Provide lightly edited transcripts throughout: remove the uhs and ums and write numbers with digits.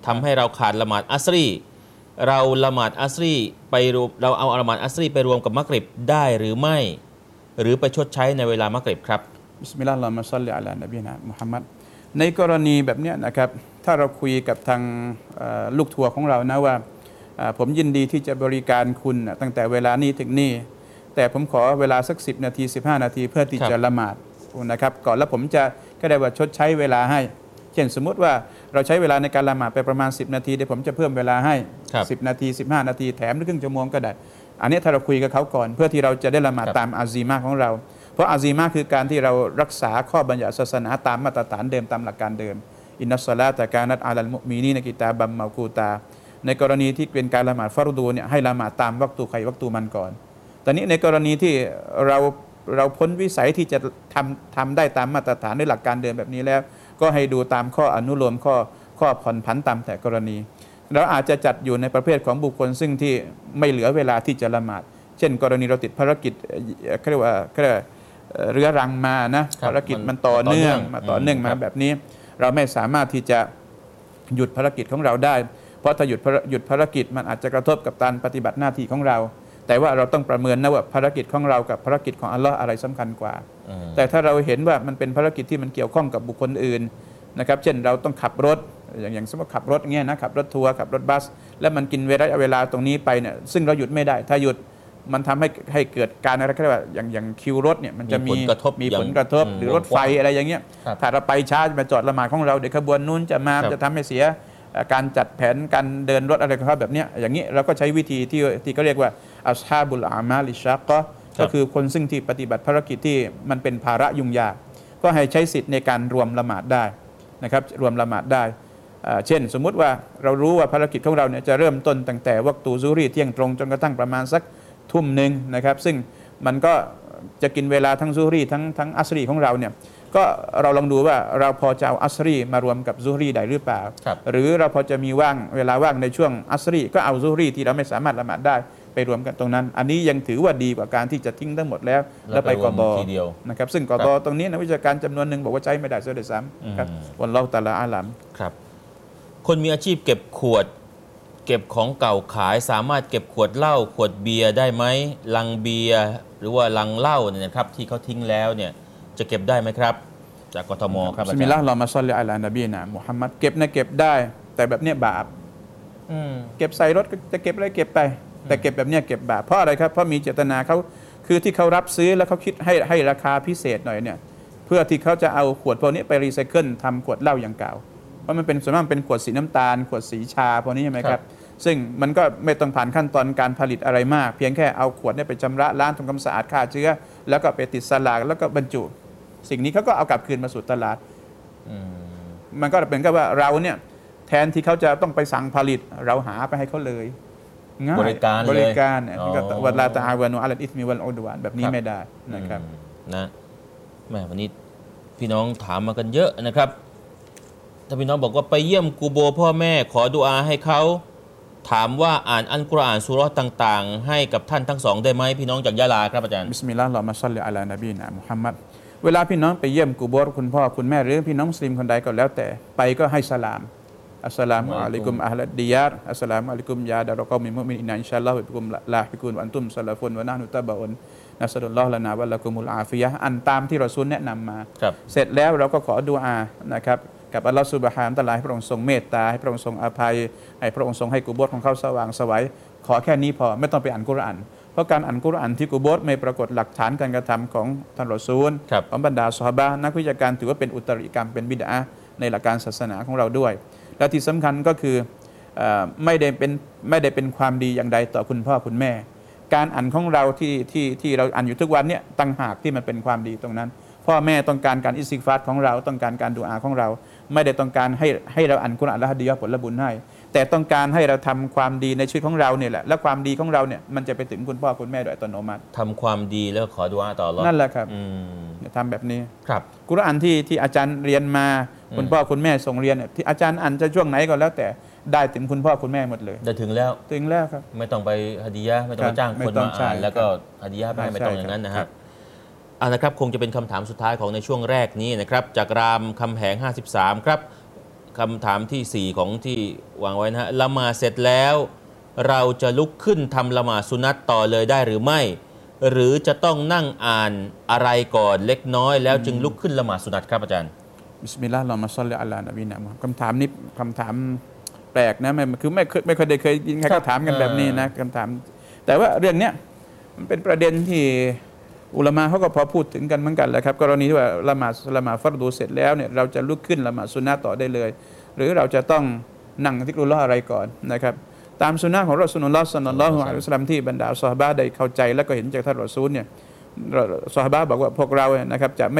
ทำให้เราขาดละหมาดอัสรีเราละหมาดอัสรีไปรวมเราเอาละหมาดอัสรีไปรวมกับมักริบได้หรือไม่หรือไปชดใช้ในเวลามักริบครับบิสมิลลาฮิรเราะห์มาศ็อลลิอะลานบีนะมุฮัมมัดในกรณีแบบนี้นะครับถ้าเราคุยกับทางลูกทัวร์ของเรานะว่าผมยินดีที่จะบริการคุณตั้งแต่เวลานี้ถึงนี่แต่ผมขอเวลาสัก10 นาที 15 นาทีเพื่อที่จะละหมาดนะครับก่อนแล้วผมจะก็ได้ว่าชดใช้เวลาให้เช่นสมมุติว่าเราใช้เวลาในการละหมาดไปประมาณ10 นาทีเดี๋ยวผมจะเพิ่มเวลาให้10 นาที 15 นาทีแถมหรือครึ่งชั่วโมงก็ได้อันนี้ถ้าเราคุยกับเขาก่อนเพื่อที่เราจะได้ละหมาดตามอาซีมาของเราเพราะอาซีมาคือการที่เรารักษาข้อบัญญัติศาสนาตามมาตรฐานเดิมตามหลักการเดิมอินนัสศอลาตะกานัตอาลัลมุมีนีนกิตาบัมเมากูตาในกรณีที่เป็นการละหมาดฟัรดูเนี่ยให้ละหมาดตามวักตูใครวักตูมันก่อนตอนนี้ในกรณีที่เราพ้นวิสัยที่จะทำได้ตามมาตรฐานในหลักการเดิมแบบนี้แล้วก็ให้ดูตามข้ออนุโลมข้อผ่อนผันตามแต่กรณีเราอาจจะจัดอยู่ในประเภทของบุคคลซึ่งที่ไม่เหลือเวลาที่จะละหมาดเช่นกรณีเราติดภารกิจเรียกว่าเรื้อรังมานะภารกิจมันต่อเนื่องมาแบบนี้เราไม่สามารถที่จะหยุดภารกิจของเราได้เพราะถ้าหยุดภารกิจมันอาจจะกระทบกับการปฏิบัติหน้าที่ของเราแต่ว่าเราต้องประเมินนะว่าภารกิจของเรากับภารกิจของอัลลอฮ์อะไรสำคัญกว่าแต่ถ้าเราเห็นว่ามันเป็นภารกิจที่มันเกี่ยวข้องกับบุคคลอื่นนะครับเช่นเราต้องขับรถอย่างสมมติขับรถเงี้ยนะขับรถทัวร์ขับรถบัสแล้วมันกินเวลาตรงนี้ไปเนี่ยซึ่งเราหยุดไม่ได้ถ้าหยุดมันทำให้เกิดการอะไรก็เรียกว่าอย่างคิวรถเนี่ยมันจะมีผลกระทบหรือรถไฟอะไรอย่างเงี้ยถ้าเราไปช้ามาจอดละหมาดของเราเดี๋ยวขบวนนู้นจะมาจะทำให้เสียการจัดแผนการเดินรถอะไรก็แบบนี้อย่างนี้เราก็ใช้วิธีที่เขาเรียกว่าอัศฮาบุลอามาลิชักก็คือคนซึ่งที่ปฏิบัติภารกิจที่มันเป็นภาระยุ่งยากก็ให้ใช้สิทธิ์ในการรวมละหมาดได้นะครับรวมละหมาดได้เช่นสมมุติว่าเรารู้ว่าภารกิจของเราเนี่ยจะเริ่มต้นตั้งแต่วักตูซุรีเที่ยงตรงจนกระทั่งประมาณสักทุ่มหนึ่งนะครับซึ่งมันก็จะกินเวลาทั้งซุรีทั้งอัสรีของเราเนี่ยก็เราลองดูว่าเราพอจะเอาอัสรีมารวมกับซุรีได้หรือเปล่าหรือเราพอจะมีเวลาว่างในช่วงอัสรีก็เอาซุรีที่เราไม่สามารถละหมาดได้ไปรวมกันตรงนั้นอันนี้ยังถือว่าดีกว่าการที่จะทิ้งทั้งหมดแล้วไปกอบนะครับซึ่งกอบตรงนี้นักวิชาการจำนวนหนึ่งบอกว่าใช้ไม่ได้เสียด้วยซ้ำครับวันเราแต่ละอาลัมครับคนมีอาชีพเก็บขวดเก็บของเก่าขายสามารถเก็บขวดเหล้าขวดเบียร์ได้ไหมลังเบียร์หรือว่าลังเหล้าเนี่ยนะครับที่เขาทิ้งแล้วเนี่ยจะเก็บได้ไหมครับจากกทมครับบิสมิลลาฮิรเราะห์มาศ็อลลิอะลานบีนะมุฮัมมัดเก็บนะเก็บได้แต่แบบเนี้ยบาปเก็บใส่รถจะเก็บอะไรเก็บไปแต่เก็บแบบเนี้ยเก็บบาปเพราะอะไรครับเพราะมีเจตนาเขาคือที่เขารับซื้อแล้วเขาคิดให้ราคาพิเศษหน่อยเนี่ยเพื่อที่เขาจะเอาขวดพวกนี้ไปรีไซเคิลทำขวดเหล้าอย่างเก่าเพราะมันเป็นส่วนมากเป็นขวดสีน้ำตาลขวดสีชาพวกนี้ใช่ไหมครับซึ่งมันก็ไม่ต้องผ่านขั้นตอนการผลิตอะไรมากเพียงแค่เอาขวดนี้ไปชำระล้างทำความสะอาดฆ่าเชื้อแล้วก็ไปติดสลากแล้วก็บรรจุสิ่งนี้เขาก็เอากลับคืนมาสู่ตลาดมันก็เป็นก็ว่าเราเนี่ยแทนที่เขาจะต้องไปสั่งผลิตเราหาไปให้เขาเลยง่ายบริการเนี่ยวัลลาตะอาวานุอะลัลอิสมิวัลอุดวานแบบนี้ไม่ได้นะครับนะแม่วันนี้พี่น้องถามมากันเยอะนะครับถ้าพี่น้องบอกว่าไปเยี่ยมกูโบพ่อแม่ขอดุอาให้เขาถามว่าอ่านอัลกุรอานซูเราะห์ต่างๆให้กับท่านทั้งสองได้ไหมพี่น้องจากยะลาครับอาจารย์บิสมิลลาฮิรเราะห์มาศ็อลลิอะลานบีนะมุฮัมมัดเวลาพี่น้องไปเยี่ยมกูโบคุณพ่อคุณแม่หรือพี่น้องมุสลิมคนใดก็แล้วแต่ไปก็ให้สลามอัสสลามุอะลัยกุมอะฮลัดดิยาร์อัสสลามุอะลัยกุมยาดารกอมิมุมินอินชาอัลลอฮุบิกุมลาฮิกุนวะอันตุมซะลาฟุนวะนะห์นุตะบะอุนนัสดุลลอฮ์ละนาวัลละกุมุลอาฟิยะห์อันตามที่รอซูลแนะนำมาเสร็จแล้วเราก็ขอดุอานะครับกับอัลลอฮฺซุบฮานะฮูวะตะอาลาให้พระองค์ทรงเมตตาให้พระองค์ทรงอภัยให้พระองค์ทรงให้กุโบร์ของเขาสว่างไสวขอแค่นี้พอไม่ต้องไปอ่านกุรอานเพราะการอ่านกุรอานที่กุโบร์ไม่ปรากฏหลักฐานการกระทำของท่านรอซูลของบรรดาซอฮาบะห์นักวิชาการถือว่าเป็นอุตริกรรมเป็นบิดอะห์ในหลักการศาสนาของเราด้วยและที่สำคัญก็คือไม่ได้เป็นความดีอย่างใดต่อคุณพ่อคุณแม่การอ่านของเราที่เราอ่านอยู่ทุกวันเนี่ยตั้งหากที่มันเป็นความดีตรงนั้นพ่อแม่ต้องการการอิสติฆฟารของเราต้องการการดุอาของเราไม่ได้ต้องการให้เราอ่านกุรอานและฮะดียะห์ผลบุญให้แต่ต้องการให้เราทำความดีในชีวิตของเราเนี่ยแหละและความดีของเราเนี่ยมันจะไปถึงคุณพ่อคุณแม่โดยอัตโนมัติทำความดีแล้วขอดุอาต่ออัลเลาะห์นั่นแหละครับทำแบบนี้ครับกุรอานที่อาจารย์เรียนมาคุณพ่อคุณแม่ส่งเรียนที่อาจารย์อ่านจะช่วงไหนก็แล้วแต่ได้ถึงคุณพ่อคุณแม่หมดเลยได้ถึงแล้วครับไม่ต้องไปฮะดียะห์ไม่ต้องไปจ้างคนมาอ่านแล้วก็ฮะดียะห์ไม่ต้องอย่างนั้นนะครับนะครับคงจะเป็นคำถามสุดท้ายของในช่วงแรกนี้นะครับจากรามคำแหง53ครับคำถามที่ 4ของที่วางไว้นะฮะละหมาดเสร็จแล้ว เราจะลุกขึ้นทำละหมาดสุนัตต่อเลยได้หรือไม่ หรือจะต้องนั่งอ่านอะไรก่อนเล็กน้อยแล้วจึงลุกขึ้นละหมาดสุนัตครับอาจารย์บิสมิลลาห์อัลลอฮุมมะศ็อลลิอะลานบีนะมุฮัมมัดคำถามนี้คำถามแปลกนะคือไม่เคยยินใครก็ถามกันแบบนี้นะคำถามแต่ว่าเรื่องเนี้ยมันเป็นประเด็นที่อุลามะเขาก็พอพูดถึงกันเหมือนกันแหละครับกรณีที่ว่าละหมาดฟัรดูเสร็จแล้วเนี่ยเราจะลุกขึ้นละหมาดสุนัตต่อได้เลย หรือเราจะต้องนั่งซิกรุลลอฮ์อะไรก่อนนะครับตามสุนัตของรอซูลุลลอฮ์ศ็อลลัลลอฮุอะลัยฮิวะซัลลัมที่บรรดาซอฮาบะห์ได้เข้าใจและก็เห็นจากท่านรอซูลเนี่ยซอฮาบะห์บอกว่าพวกเรานะครับจะ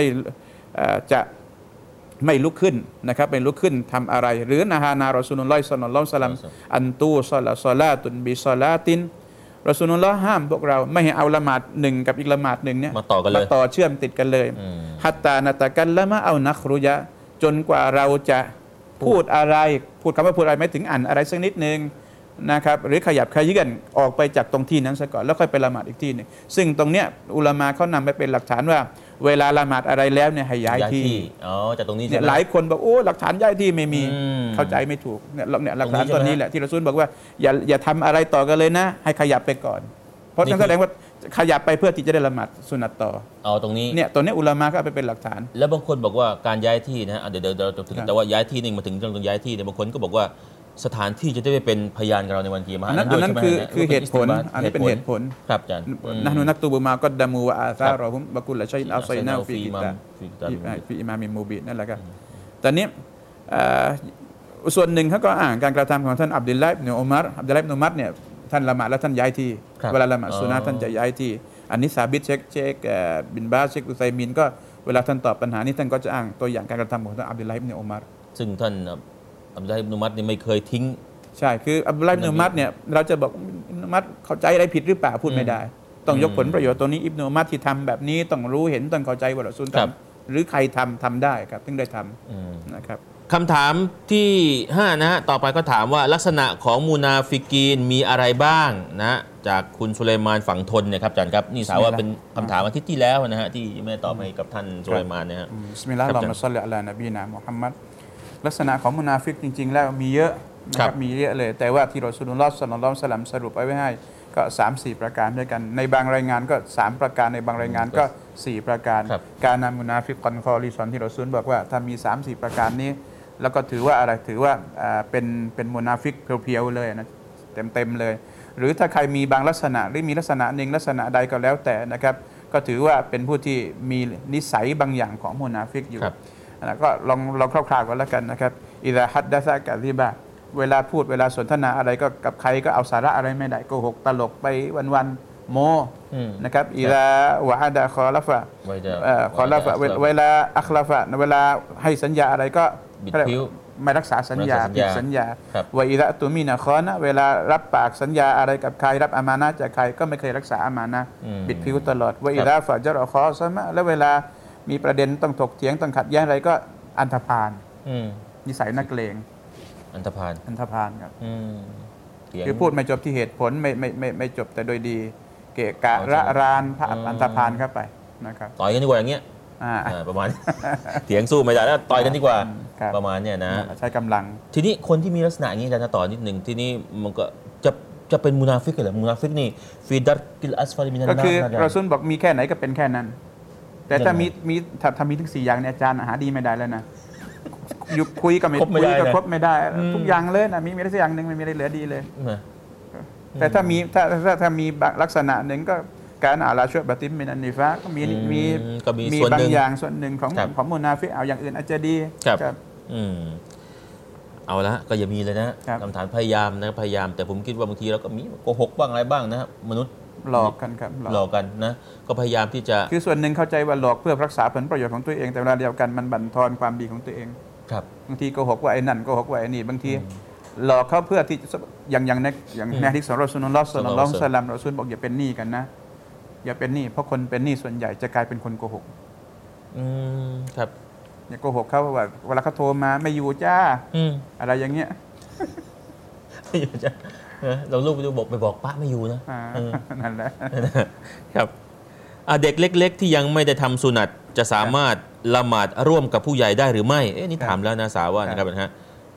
ไม่ลุกขึ้นนะครับไม่ลุกขึ้นทำอะไรหรือนะฮานารอซูลุลลอฮ์ศ็อลลัลลอฮุอะลัยฮิวะซัลลัมอันตูศอลาตุนบิศอลาตินรอซูลุลลอฮ์ห้ามพวกเราไม่ให้เอาละหมาดหนึ่งกับอีกละหมาดหนึ่งเนี่ยมาต่อกันเลยมาต่อเชื่อมติดกันเลยฮัตตานะตะกัลละมะเอานักรุยะจนกว่าเราจะพูดอะไรพูดคำว่าพูดอะไรไม่ถึงอ่านอะไรสักนิดนึงนะครับหรือขยับขยื่นออกไปจากตรงที่นั้นซะก่อนแล้วค่อยไปละหมาดอีกที่หนึ่งซึ่งตรงเนี้ยอุลามะเขานำไปเป็นหลักฐานว่าเวลาละหมาดอะไรแล้วเนี่ยให้ย้ายที่อ๋อจากตรงนี้เนี่ยหลายคนบอกโอ้หลักฐานย้ายที่ไม่มีเข้าใจไม่ถูกเนี่ยหลักฐานตอนนี้แหละที่เราซูลบอกว่าอย่าทำอะไรต่อกันเลยนะให้ขยับไปก่อนเพราะนั่นแสดงว่าขยับไปเพื่อที่จะได้ละหมาดสุนัตต่อเอาตรงนี้เนี่ยตัวนี้อุลามะก็เอาไปเป็นหลักฐานแล้วบางคนบอกว่าการย้ายที่นะฮะเดี๋ยวเราถึงแต่ว่าย้ายที่นี่มาถึงเรื่องย้ายที่เนี่ยบางคนก็บอกว่าสถานที่จะได้เป็นพยานกับเราในวันกิยามะฮ์อันนั้นคือเหตุผลอันนี้เป็นเหตุผลครับอาจารย์นะนูนักตูบุมาก็ดามูวะอาซาเราหุมบะกุลละชัยอัลไซนาฟีกิตาฟีอิมามิมูบีนั่นแหละครับตอนนี้ส่วนหนึ่งเขาก็อ่านการกระทำของท่านอับดุลลาห์อิบนุอุมัรเนี่ยท่านละหมาดแล้วท่านย้ายที่เวลาละหมาดสุนัตท่านจะย้ายที่อันนี้ซาบิตเช็คบินบาสเช็คอุซัยมินก็เวลาท่านตอบปัญหานี้ท่านก็จะอ้างตัวอย่างการกระทำของท่านอับดุลลาห์อิบนุอุมัรซึ่งท่านอับดุลลาห์อิบนุอุมัรนี่ไม่เคยทิ้งใช่คืออับดุลลาห์อิบนุอุมัรเนี่ยเราจะบอกอิบนุอุมัรเข้าใจอะไรผิดหรือเปล่าพูดไม่ได้ต้องยกผลประโยชน์ตัวนี้อิบนุอุมัรที่ทำแบบนี้ต้องรู้เห็นต้องเข้าใจว่ารอซูลทำหรือใครทำได้ครับถึงได้ทำนะครับคำถามที่5นะฮะต่อไปก็ถามว่าลักษณะของมูนาฟิกีนมีอะไรบ้างนะจากคุณสุไลมานฝังทนเนี่ยครับอาจารย์ครับนี่สาวว่าเป็นคำถามอาทิตย์ที่แล้วนะฮะที่แม่ตอบให้กับท่านสุไลมานนะฮะบิสมิลลาฮิรเราะห์มานุรเราะฮีมศ็อลลิอะลานบีนะมุฮัมมัดลักษณะของมุนาฟิกจริงๆแล้วมีเยอะนะครับมีเยอะเลยแต่ว่าที่รอซูลุลลอฮ์ ศ็อลลัลลอฮุอะลัยฮิวะซัลลัมสรุปไว้ให้ก็ 3-4 ประการด้วยกันในบางรายงานก็3ประการในบางรายงานก็4ประการการนำมุนาฟิกกอนคอลิซอนที่รอซูลบอกว่าถ้ามี 3-4 ประการนี้แล้วก็ถือว่าอะไรถือว่าเป็นมุนาฟิกเพียวๆเลยนะเต็มเลย หรือถ้าใครมีบางลักษณะหรือมีลักษณะหนึ่งลักษณะใดก็แล้วแต่นะครับก็ถือว่าเป็นผู้ที่มีนิสัยบางอย่างของมุนาฟิกอยู่นะก็ลองคร่าวๆกันแล้วกันนะครับอิซาฮัดดะซะกะซิบะเวลาพูดเวลาสนทนาอะไรก็กับใครก็เอาสาระอะไรไม่ได้โกหกตลกไปวันๆโมนะครับอิซาวะฮะดะคอลฟะเวลาอัคลฟะเวลาให้สัญญาอะไรก็ไม่รักษาสัญญาผิดสัญญาวะอิซะตุมินะคอนะเวลารับปากสัญญาอะไรกับใครรับอามานะห์จากใครก็ไม่เคยรักษาอามานะห์บิดผิวตลอดวะอิซะฟะจะรอคอซะมะแล้วเวลามีประเด็นต้องถกเถียงต้องขัดแย้งอะไรก็อันธพาลนิสัยนักเลงอันธพาลครับคือพูดไม่จบที่เหตุผลไม่จบแต่โดยดีเกะกะระรานพระอันธพาลเข้าไปนะครับต่อยกันดีกว่าอย่างเงี้ยประมาณเถียงสู้ไม่ได้แล้วต่อยกันดีกว่าประมาณเนี่ยนะใช้กำลังทีนี้คนที่มีลักษณะอย่างนี้จะต่อนิดหนึ่งทีนี้มันก็จะเป็นมุนาฟิกเหรอมุนาฟิกนี่ฟีดัรกิลอัสฟาลิมินันนาก็คือรอซูลบอกมีแค่ไหนก็เป็นแค่นั้นแต่ถ้ามีถึง4อย่างเนี่ยอาจารย์หาดีไม่ได้แล้วนะอยู่คุยกับไม่คุยก็ครบไม่ได้ทุกอย่างเลยนะมีอะไรสักอย่างนึงไม่มีอะไรเหลือดีเลยแต่ถ้ามีลักษณะหนึ่งก็การอาลาช่วยบัติมมินันนิฟะก็มีบางอย่างส่วนหนึ่งของมุนาฟิกเอาอย่างอื่นอาจจะดีครับเอาละก็อย่ามีเลยนะคำถามพยายามแต่ผมคิดว่าบางทีเราก็มีโกหกบ้างอะไรบ้างนะครับมนุษย์หลอกกันครับหลอกกันนะก็พยายามที่จะคือส่วนหนึ่งเข้าใจว่าหลอกเพื่อรักษาผลประโยชน์ของตัวเองแต่เวลาเดียวกันมันบั่นทอนความดีของตัวเองบางทีโกหกว่าไอ้นั่นโกหกว่าไอ้นี่บางทีหลอกเขาเพื่อที่อย่างในที่สอนรอซูลุลลอฮ์ ศ็อลลัลลอฮุอะลัยฮิวะซัลลัมรอซูลบอกอย่าเป็นหนี้กันนะอย่าเป็นหนี้เพราะคนเป็นหนี้ส่วนใหญ่จะกลายเป็นคนโกหกครับอย่าโกหกเขาว่าเวลาเขาโทรมาไม่อยู่จ้าอะไรอย่างเงี้ยไม่อยู่จ้าเราลูกไปบอกป้าไม่อยู่นะนั่นแหละครับเด็กเล็กๆที่ยังไม่ได้ทำสุนัตจะสามารถละหมาดร่วมกับผู้ใหญ่ได้หรือไม่นี่ถามแล้วนะสาวว่านะครับนะฮะ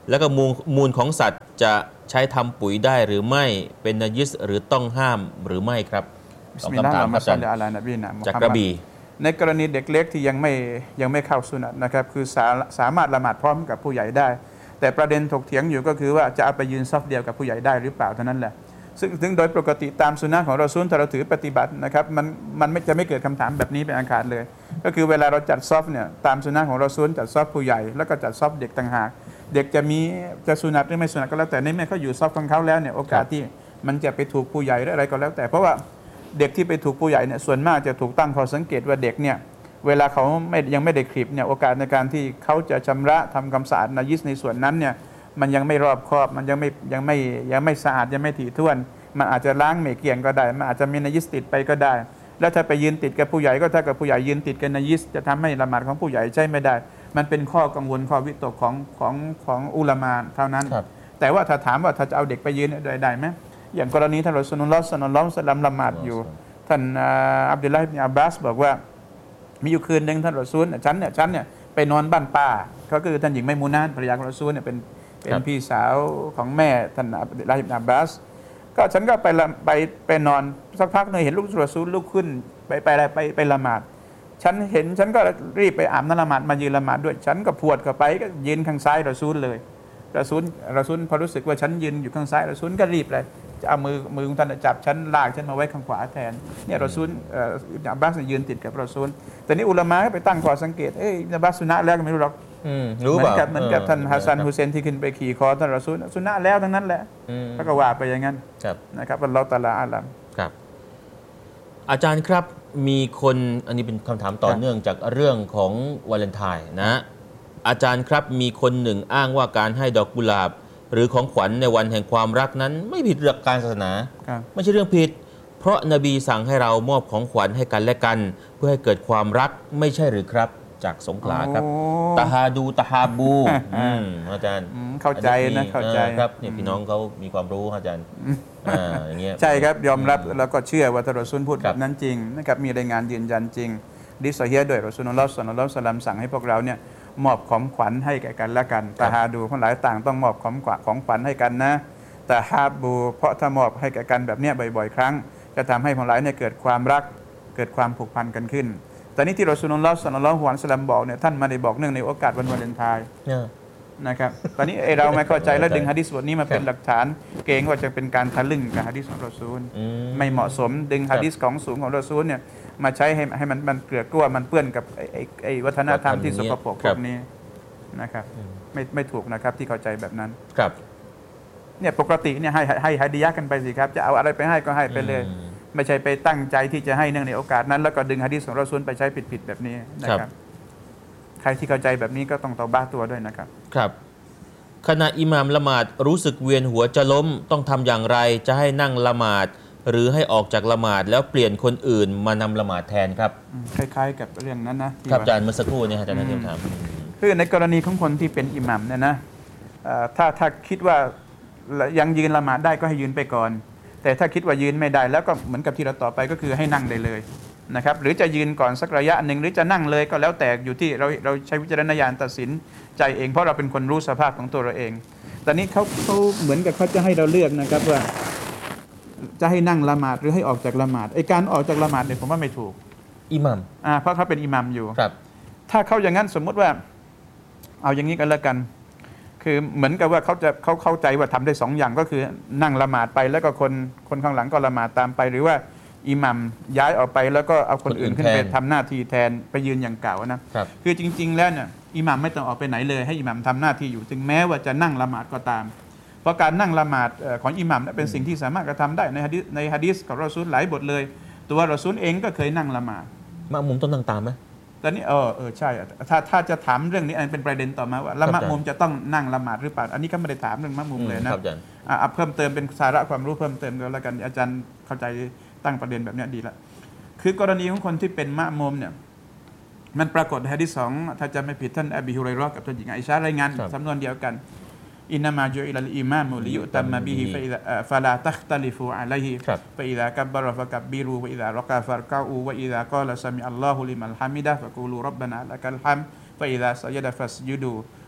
แล้วก็มูลของสัตว์จะใช้ทำปุ๋ยได้หรือไม่เป็นนายิสหรือต้องห้ามหรือไม่ครับบิสสองมิลลาคำฮิถามวะคมะรับอาซัจารลย์ลิอะลานบีนะมุจากฮัมกระมัดบี่ในกรณีเด็กเล็กที่ยังไม่เข้าสุนัตนะครับคือสามารถละหมาดพร้อมกับผู้ใหญ่ได้ แต่ประเด็นถกเถียงอยู่ก็คือว่าจะเอาไปยืนซัฟเดียวกับผู้ใหญ่ได้หรือเปล่าเท่านั้นแหละซึ่งโดยปกติตามสุนัขของเราซุนถ้าเราถือปฏิบัตินะครับมันไม่เกิดคำถามแบบนี้เป็นอันขาดเลย ก็คือเวลาเราจัดซอฟเนี่ยตามสุนัขของเราซุนจัดซอฟผู้ใหญ่แล้วก็จัดซอฟเด็กต่างหากเด็กจะสุนัตหรือไม่สุนัตก็แล้วแต่ในเมื่อเขาอยู่ซอฟของเขาแล้วเนี่ยโอกาสที่มันจะไปถูกผู้ใหญ่หรืออะไรก็แล้วแต่เพราะว่าเด็กที่ไปถูกผู้ใหญ่เนี่ยส่วนมากจะถูกตั้งข้อสังเกตว่าเด็กเนี่ยเวลาเขายังไม่ได้คลิปเนี่ยโอกาสในการที่เขาจะชำระทำความสะอาดนายิสในส่วนนั้นเนี่ยมันยังไม่รอบคอบมันยังไม่สะอาดยังไม่ถี่ถ้วนมันอาจจะล้างไม่เกลี่ยงก็ได้มันอาจจะมีนายิสติดไปก็ได้ แล้วถ้าไปยืนติดกับผู้ใหญ่ก็ถ้ากับผู้ใหญ่ยืนติดกับนายิสจะทำให้ละหมาดของผู้ใหญ่ใช่ไม่ได้มันเป็นข้อกังวลข้อวิตกของอุลามาเท่านั้นแต่ว่าถ้าถามว่าถ้าจะเอาเด็กไปยืนได้ไหมอย่างกรณีท่านรอซูลุลลอฮ์ ศ็อลลัลลอฮุอะลัยฮิวะซัลลัมละหมาดอยู่ท่านอับดุลลาห์ อิบนุ อับบาสบอกว่ามีอยู่คืนหนึ่งท่านรอซูลฉันเนี่ยไปนอนบ้านป้าก็คือท่านหญิงไมมูนาภรรยาของรอซูลเนี่ยเป็นพี่สาวของแม่ท่านอับดุลลาห์ อิบนุ อับบาสก็ฉันก็ไปนอนสักพักหนึ่งเห็นลูกรอซูลลุกขึ้นไปละหมาดฉันก็รีบไปอาบน้ำละหมาดมายืนละหมาดด้วยฉันก็พวดเข้าไปก็ยืนข้างซ้ายรอซูลเลยรอซูลพอรู้สึกว่าฉันยืนอยู่ข้างซ้ายรอซูลก็รีบเลยจะเอามือของท่านจับฉันลากฉันมาไว้ข้างขวาแทนเนี่ยรอซูลอิบนุ อับบาสยืนติดกับรอซูลแต่นี่อุลามะก็ไปตั้งข้อสังเกตอิบนุ อับบาสสุนัตแล้วก็ไม่รู้หรอกรู้เหมืเปอนล่ากับท่านฮัสซันฮุเซนที่ขึ้นไปขี่คอท่านรอซูลสุนัตแล้วทั้งนั้นแหละเขาก็ว่าไปอย่างนั้นนะครับอัลลอฮฺตะอาลาอาลัมครับอาจารย์ครับมีคนอันนี้เป็นคำถามต่อเนื่องจากเรื่องของวาเลนไทน์นะอาจารย์ครับมีคนหนึ่งอ้างว่าการให้ดอกกุหลาบหรือของขวัญในวันแห่งความรักนั้นไม่ผิดหลักการศาสนาไม่ใช่เรื่องผิดเพราะนบีสั่งให้เรามอบของขวัญให้กันและกันเพื่อให้เกิดความรักไม่ใช่หรือครับจากสงขลาครับตาฮาดูตาฮาบูอาจารย์เข้าใจนะเข้าใจครับเนี่ยพี่น้องเขามีความรู้อาจารย์อย่างเงี้ยใช่ครับยอมรับแล้วก็เชื่อว่าท่านรอซูลพูดแบบนั้นจริงนะครับมีรายงานยืนยันจริงดิษซอฮีฮ์ด้วยรอซูลุลลอฮ์ ศ็อลลัลลอฮุอะลัยฮิวะซัลลัมสั่งให้พวกเราเนี่ยมอบของขวัญให้แก่กันและกันตาฮาดูคนหลายต่างต้องมอบของขวัญให้กันนะตาฮาบูเพราะถ้ามอบให้แก่กันแบบเนี้ยบ่อยๆครั้งจะทำให้คนหลายเนี่ยเกิดความรักเกิดความผูกพันกันขึ้นแต่นี่ที่รอซูลุลลอฮ์ ศ็อลลัลลอฮุอะลัยฮิวะซัลลัมบอกเนี่ยท่านมาได้บอกเนื่องในโอกาสวันวาเลนไทน์นะครับตอนนี้เราไม่เข้าใจแล้วดึงหะดีษบทนี้มาเป็นหลักฐานเกรงว่าจะเป็นการทะลึ่งกับหะดีษของรอซูลไม่เหมาะสมดึงหะดีษของสูงของรอซูลเนี่ยมาใช้ให้มันเกลือกลัวมันเปื้อนกับไอ้วัฒนธรรมที่สกปรกพวกนี้นะครับไม่ถูกนะครับที่เข้าใจแบบนั้นครับเนี่ยปกติเนี่ยให้ฮะดียะห์กันไปสิครับจะเอาอะไรไปให้ก็ให้ไปเลยไม่ใช่ไปตั้งใจที่จะให้เนื่องในโอกาสนั้นแล้วก็ดึงหะดีษของรอซูลไปใช้ผิดๆแบบนี้นะครับใครที่เข้าใจแบบนี้ก็ต้องตอบ้าตัวด้วยนะครับครับขณะอิหม่ามละหมาดรู้สึกเวียนหัวจะล้มต้องทำอย่างไรจะให้นั่งละหมาดหรือให้ออกจากละหมาดแล้วเปลี่ยนคนอื่นมานำละหมาดแทนครับคล้ายๆกับเรื่องนั้นนะครับอาจารย์เมื่อสักครู่นี้อาจารย์นักเรียนถามคือในกรณีของคนที่เป็นอิหมัมเนี่ยนะถ้าคิดว่ายังยืนละหมาดได้ก็ให้ยืนไปก่อนแต่ถ้าคิดว่ายืนไม่ได้แล้วก็เหมือนกับที่เราต่อไปก็คือให้นั่งได้เลยนะครับหรือจะยืนก่อนสักระยะหนึ่งหรือจะนั่งเลยก็แล้วแต่อยู่ที่เราใช้วิจารณญาณตัดสินใจเองเพราะเราเป็นคนรู้สภาพของตัวเราเองตอนนี้เขาเหมือนกับเขาจะให้เราเลือกนะครับว่าจะให้นั่งละหมาดหรือให้ออกจากละหมาดไอ้การออกจากละหมาดเนี่ยผมว่าไม่ถูกอิหมัมเพราะเขาเป็นอิหมัมอยู่ครับถ้าเขาอย่างนั้นสมมุติว่าเอาอย่างนี้กันแล้วกันคือเหมือนกับว่าเขาเข้าใจว่าทำได้2 อย่างก็คือนั่งละหมาดไปแล้วก็คนข้างหลังก็ละหมาดตามไปหรือว่าอิหมัมย้ายออกไปแล้วก็เอาคนอื่นขึ้นไปทำหน้าที่แทนไปยืนอย่างเก่านะคือจริงๆแล้วเนี่ยอิหมัมไม่ต้องออกไปไหนเลยให้อิหมัมทำหน้าที่อยู่ถึงแม้ว่าจะนั่งละหมาดก็ตามเพราะการนั่งละหมาดของอิหมัมเป็นสิ่งที่สามารถกระทำได้ในหะดีษของรอซูลหลายบทเลยตัวรอซูลเองก็เคยนั่งละหมาดมะมุมต้องนั่งตามไหมตอนนี้ใช่ถ้าจะถามเรื่องนี้อันเป็นประเด็นต่อมาว่าละมะมุมจะต้องนั่งละหมาดหรือเปล่าอันนี้ก็ไม่ได้ถามเรื่องมะมุมเลยนะเพิ่มเติมเป็นสาระความรู้เพิ่มเติมแล้วกันอาจารย์เข้าใจตั้งประเด็นแบบนี้ดีละคือกรณีของคนที่เป็นมะมุมเนี่ยมันปรากฏในหะดีษ2ถ้าจะไม่ผิดท่านอบีฮุไรเราะห์กับท่านหญิงไอชะห์รายงานสำนวนเดียวกันอินนามาจุอิลัลอิมามุลิยุตัมมะบิฮิฟะลาตัคตะลิฟูอะลัยฮิฟะอิซากับบะรอฟะกับบิรูวะอิซารอกะฟัรกะอูวะอิซากอละซะมิอัลลอฮุลิมัลฮะมิดะฟะกูลูร็อบบะนาละกัลฮัมฟะอิซาซะญะดะฟัสยุดู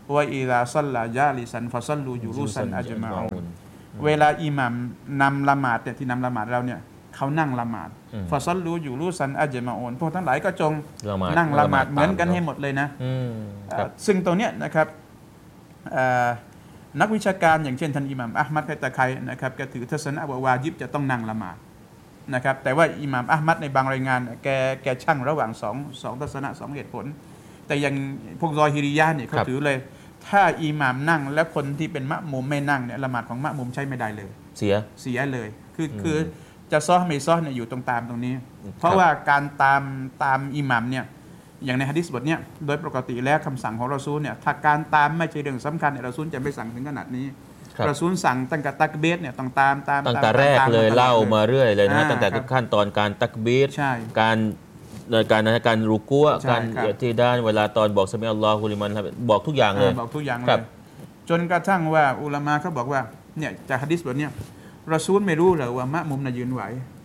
วะอิซาซัลลายาลิซันฟะซัลลูยูรูซันอัจมาอูนเวลาอิหมัมนำละหมาดเนี่ยที่นำละหมาดเราเนี่ยเขานั่งละหมาดฟะซัลลูยูรูซันอัจมาอูนพวกทั้งหลายก็จงนั่งละหมาดเหมือนกันให้หมดเลยนะซึ่งตรงเนี้ยนะครับนักวิชาการอย่างเช่นท่านอิหม่ามอะห์มัดไคตะไคนะครับก็ถือทัศนะว่าวาญิบจะต้องนั่งละหมาดนะครับแต่ว่าอิหม่ามอะห์มัดในบางรายงานแกชั่งระหว่างสองทัศนะสองเหตุผลแต่อย่างพวกซอฮิริยะห์เนี่ยเขาถือเลยถ้าอิหม่ามนั่งและคนที่เป็นมะมุมไม่นั่งเนี่ยละหมาดของมะมุมใช้ไม่ได้เลยเสียเลยคือจะซ้อไม่ซ้อเนี่ยอยู่ตรงนี้ เพราะว่าการตามอิหม่ามเนี่ยอย่างในหะดีษบทเนี้ยโดยปกติแล้วคำสั่งของรอซูลเนี่ยถ้าการตามไม่ใช่เรื่องสำคัญเนี่ยรอซูลจะไม่สั่งถึงขนาดนี้รอซูลสั่งตั้งแต่ตักบีรเนี่ยต้องตามตั้งแต่แรกเลยเล่ามาเรื่อยเลยนะตั้งแต่ขั้นตอนการตักบีรการรุกัวการที่ด้านเวลาตอนบอกซะมีอัลลอฮุลิมันบอกทุกอย่างเลยจนกระทั่งว่าอุลามะเขาบอกว่าเนี่ยจากหะดีษบทเนี้ยรอซูลไม่รู้เลยว่ามะมุมน่ะยืนไหว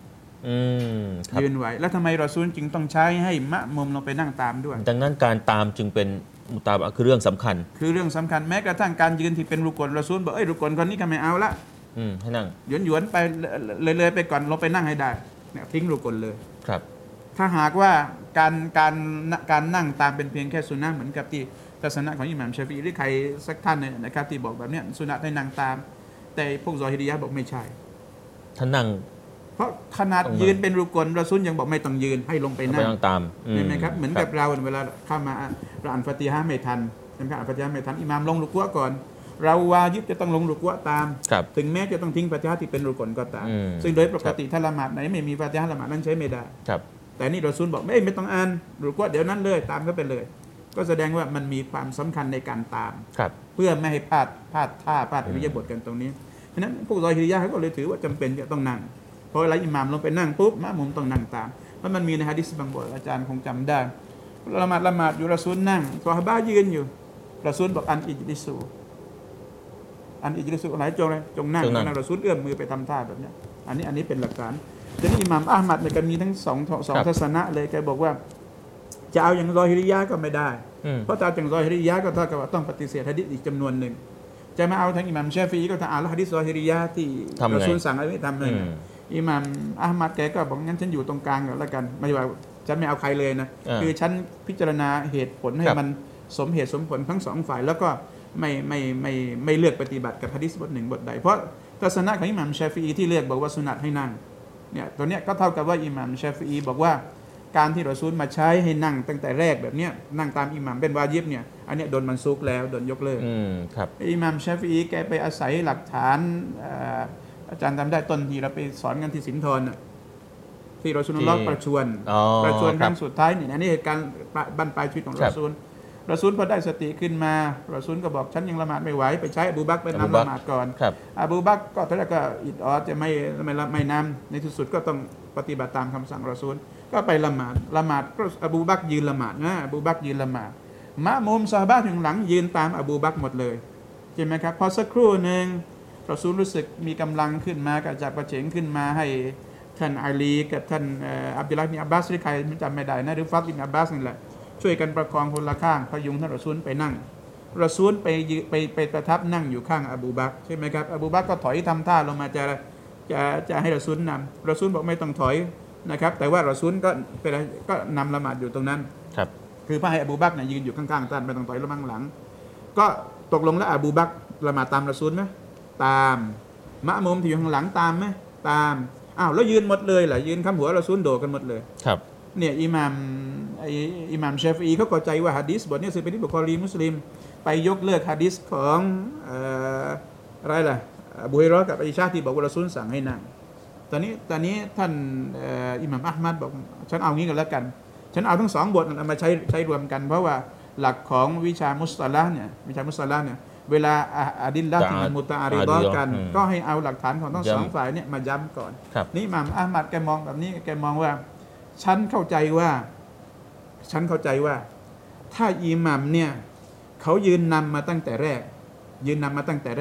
แล้วทำไมรอซูลจึงต้องใช้ให้มะมุมลงไปนั่งตามด้วยดังนั้นการตามจึงเป็นมุตาบะคือเรื่องสำคัญแม้กระทั่งการยืนที่เป็นรุกลรอซูลบอกรุกลคนนี้ก็ไม่เอาละให้นั่งหยวนไปเลยไปก่อนลงไปนั่งให้ได้เนี่ยทิ้งรุกลเลยครับถ้าหากว่าการนั่งตามเป็นเพียงแค่สุนนะเหมือนกับที่ทัศนะของอิหม่ามชาฟิอีหรือใครสักท่านเนี่ยนะครับที่บอกแบบเนี้ยสุนนะให้นั่งตามแต่พวกซอฮิริยะห์บอกไม่ใช่ท่านนั่งเพราะขนาดยืนเป็นรุกลรอซูลยังบอกไม่ต้องยืนให้ลงไปนั่งตามเห็นไหมครับเหมือนกับเราเวลาเข้ามาอ่านฟาติฮะห์ไม่ทันนะครับอ่านฟาติฮะห์ไม่ทันอิหม่ามลงรุกัวก่อนเราวาญิบจะต้องลงรุกัวตามถึงแม้จะต้องทิ้งฟาติฮะห์ที่เป็นรุกลก็ตามซึ่งโดยปกติถ้าละหมาดไหนไม่มีฟาติฮะห์ละหมาดนั้นใช้ไม่ได้แต่นี่รอซูลบอกไม่ต้องอ่านรุกัวเดี๋ยวนั้นเลยตามก็ไปเลยก็แสดงว่ามันมีความสำคัญในการตามเพื่อไม่ให้พลาดท่าพลาดอิริยาบถกันตรงนี้เพราะนั้นพวกซอฮิริยะห์เขาก็เลยถือว่าจำเป็นจะต้องนั่งพอเวลาอิหม่ามลงไปนั่งปุ๊บมะมุมต้องนั่งตามเพราะมันมีในหะดีษบางบทอาจารย์คงจำได้ละหมาดอยู่รอซูลนั่งซอฮาบะห์ยืนอยู่รอซูลบอกอันอิจลิสูหลายจงนั่งรอซูลเอื้อมมือไปทำท่าแบบนี้อันนี้เป็นหลักฐานทีนี้อิหม่ามอะห์มัดเนี่ยก็มีทั้งสองทัศนะเลยแกบอกว่าจะเอาอย่างซอฮิริยะห์ก็ไม่ได้เพราะถ้าอย่างซอฮิริยะห์ก็เท่ากับว่าต้องปฏิเสธหะดีษอีกจำนวนหนึ่งจะมาเอาทางอิหม่ามชาฟิอีก็ถ้าอ่านหะดีษซอฮิริยะห์ที่รอซูลสั่งอะไรไม่ทำเลยอิหม่ามอะห์มัดแกก็บอกงั้นฉันอยู่ตรงกลางก็แล้วกันไม่ว่าฉันไม่เอาใครเลยนะคือฉันพิจารณาเหตุผลให้มันสมเหตุสมผลทั้งสองฝ่ายแล้วก็ไม่เลือกปฏิบัติกับหะดีษบทหนึ่งบทใดเพราะทัศนะของอิหม่ามชาฟิอีที่เลือกบอกว่าสุนัตให้นั่งเนี่ยตัวเนี้ยก็เท่ากับว่าอิหม่ามชาฟิอีบอกว่าการที่รอซูลมาใช้ให้นั่งตั้งแต่แรกแบบเนี้ยนั่งตามอิหม่ามเป็นวาญิบเนี่ยอันเนี้ยโดนมันซุกแล้วโดนยกเลิกอิหม่ามชาฟิอีแกไปอาศัยหลักฐานอาจารย์จำได้ต้นที่เราไปสอนกันที่สินธรที่รอซูลุลลอฮ์ประชวรครั้งสุดท้ายนี่อันนี้เหตุการณ์บั้นปลายชีวิตของรอซูลพอได้สติขึ้นมารอซูลก็บอกฉันยังละหมาดไม่ไหวไปใช้อบูบักรไปนำละหมาดก่อนอบูบักรก็ตอนแรกก็อิดออดจะไม่นำในที่สุดก็ต้องปฏิบัติตามคำสั่งรอซูลก็ไปละหมาดก็อบูบักรยืนละหมาดนะอบูบักรยืนละหมาดมะมุมซอฮาบะห์ถึงหลังยืนตามอบูบักรหมดเลยใช่ไหมครับพอสักครู่นึงรอซูลรู้สึกมีกำลังขึ้นมากระจับกระเฉงขึ้นมาให้ท่านอาลีกับท่านอับดุลลาห์บินอับบาสหรือใครจำไม่ได้นะหรือฟัดบินอับบาสนี่แหละช่วยกันประคองคนละข้างพยุงท่านรอซูลไปนั่งรอซูลไปประทับนั่งอยู่ข้างอบูบักรใช่ไหมครับอบูบักรก็ถอยทำท่าลงมาจะให้รอซูลนำรอซูลบอกไม่ต้องถอยนะครับแต่ว่ารอซูลก็นำละหมาดอยู่ตรงนั้นคือพระให้อบูบักรยืนอยู่ข้างๆท่านไม่ต้องถอยละมั่งหลังก็ตกลงแล้วอบูบักรละหมาดตามรอซูลไหมตามมะมุมที่อยู่ข้างหลังตามไหมตามแล้วยืนหมดเลยเหรอยืนข้ามหัวรอซูลโดดกันหมดเลยครับเนี่ยอิหม่ามชาฟิอีเขาเข้าใจว่าหะดีษบทนี้ซึ่งเป็นที่บุคอรีมุสลิมไปยกเลิกหะดีษของอะไรล่ะอบูฮุรอยเราะห์กับอิชาที่บอกว่ารอซูลสั่งให้นั่งตอนนี้ท่านอิหม่ามอะห์มัดบอกฉันเอางี้กันแล้วกันฉันเอาทั้งสองบทนั้นมาใช้รวมกันเพราะว่าหลักของวิชามุสตะละห์เนี่ยเวลาอะดิลละห์ที่มันมุตะอาริฎอกันก็ให้เอาหลักฐานของทั้งสองฝ่ายเนี่ยมาย้ำก่อนนี่อิหม่ามอะห์มัดแกมองแบบนี้แกมองว่าฉันเข้าใจว่าถ้าอิหมัมเนี่ยเขายืนนำมาตั้งแต่แรกยืนนำ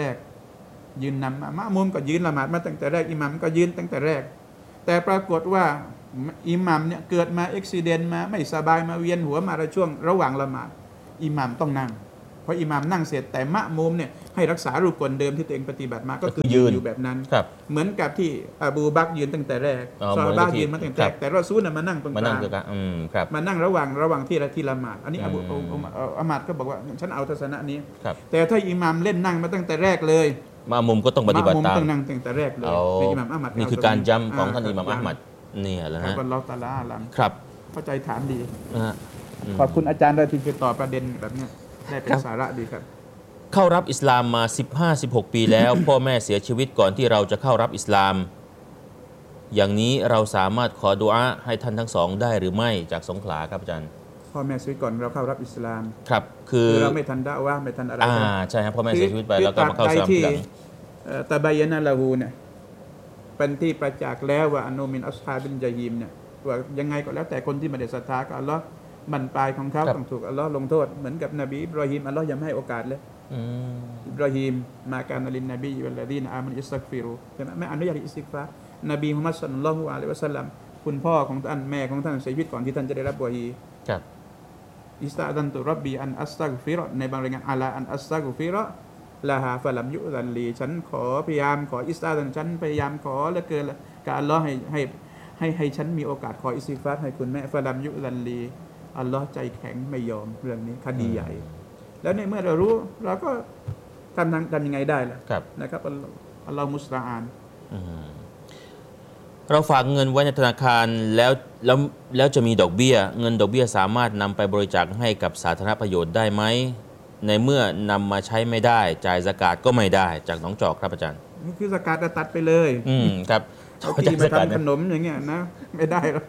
มะมุมก็ยืนละหมาดมาตั้งแต่แรกอิหมัมก็ยืนตั้งแต่แรกแต่ปรากฏว่าอิหมัมเนี่ยเกิดมาอุบัติเหตุมาไม่สบายมาเวียนหัวมาในช่วงระหว่างละหมาดอิหมัมต้องนั่งพพออิหม่ามนั่งเสร็จแต่มะมุมเนี่ยให้รักษารูปกลเดิมที่ตัวเองปฏิบัติมาก็คือยืนอยู่แบบนั้นเหมือนกับที่อบูบักรยืนตั้งแต่แรกซอฮาบะห์ยืนมาตั้งแต่แรกแต่รอซูลน่ะมานั่งตรงกลางมานั่งระหว่างที่ละหมาดอันนี้อามัดก็บอกว่าฉันเอาทัศนะนี้แต่ถ้าอิหม่ามเล่นนั่งมาตั้งแต่แรกเลยมะมุมก็ต้องปฏิบัติตามต้องนั่งตั้งแต่แรกเลยอิหม่ามอะมัดนี่คือการย้ำของท่านอิหม่ามอะห์มัดเนี่ยแหละฮะอัลเลาะห์ตะอาลาอาลัมครับเข้าใจฐานดีขอบคุณอาจารย์ที่ไปตอบประเด็นแบบนี้ได้เป็นสาระดีครับเข้ารับอิสลามมา 15-16 ปีแล้ว พ่อแม่เสียชีวิตก่อนที่เราจะเข้ารับอิสลาม อย่างนี้เราสามารถขอดุอาให้ท่านทั้งสองได้หรือไม่จากสงขลาครับอาจารย์พ่อแม่เสียชีวิตก่อนเราเข้ารับอิสลามครับคือเราไม่ทันดะวะไม่ทันอะไรใช่ครับพ่อแม่เสียชีวิตไปแล้วก็มาเข้าอิสลามทีหลังตะบายนะละหูเนี่ยเป็นที่ประจักษ์แล้วว่าอนุมินอัสฮาบินญะฮีมเนี่ยว่ายังไงก็แล้วแต่คนที่ไม่ได้ศรัทธาก็อัลเลาะห์บั้นปลายของเขาต้องถูกอัลเลาะห์ลงโทษเหมือนกับนบีอิบรอฮีมอัลเลาะห์ยังไม่ให้โอกาสเลยอิบรอฮีมมาการลินนบีวัลลดีนอามันอิสตักฟิรูใช่ไหมไม่อนุญาตอิสติกฟาร์นบีมุฮัมมัดศ็อลลัลลอฮุอะลัยฮิวะซัลลัมคุณพ่อของท่านแม่ของท่านเสียชีวิตก่อนที่ท่านจะได้รับวะฮีอิสตาดันตุรับบีอันอัสตักฟิรในบางรายงานอัลาอันอัสตักฟิรลาฮาฟะลัมยุซันลีฉันขอพยายามขออิสตาดันฉันพยายามขอเหลือเกินกับอัลเลาะห์ให้ฉันมีโอกาสขออิสติกฟาร์ให้คุณแม่ฟะลัมยุซันลีอัลเลาะห์ใจแข็งไม่ยอมเรื่องนี้คดีใหญ่แล้วในเมื่อเรารู้เราก็ทำยังไงได้ล่ะนะครับอัลลอฮ์มุสตะอานเราฝากเงินไว้ในธนาคารแล้วจะมีดอกเบี้ยเงินดอกเบี้ยสามารถนำไปบริจาคให้กับสาธารณประโยชน์ได้ไหมในเมื่อนำมาใช้ไม่ได้จ่ายซะกาตก็ไม่ได้จากหนองจอกครับอาจารย์นี่คือซะกาตตัดไปเลยครับเอาที่มาทำขนมอย่างเงี้ยนะไม่ได้หรอก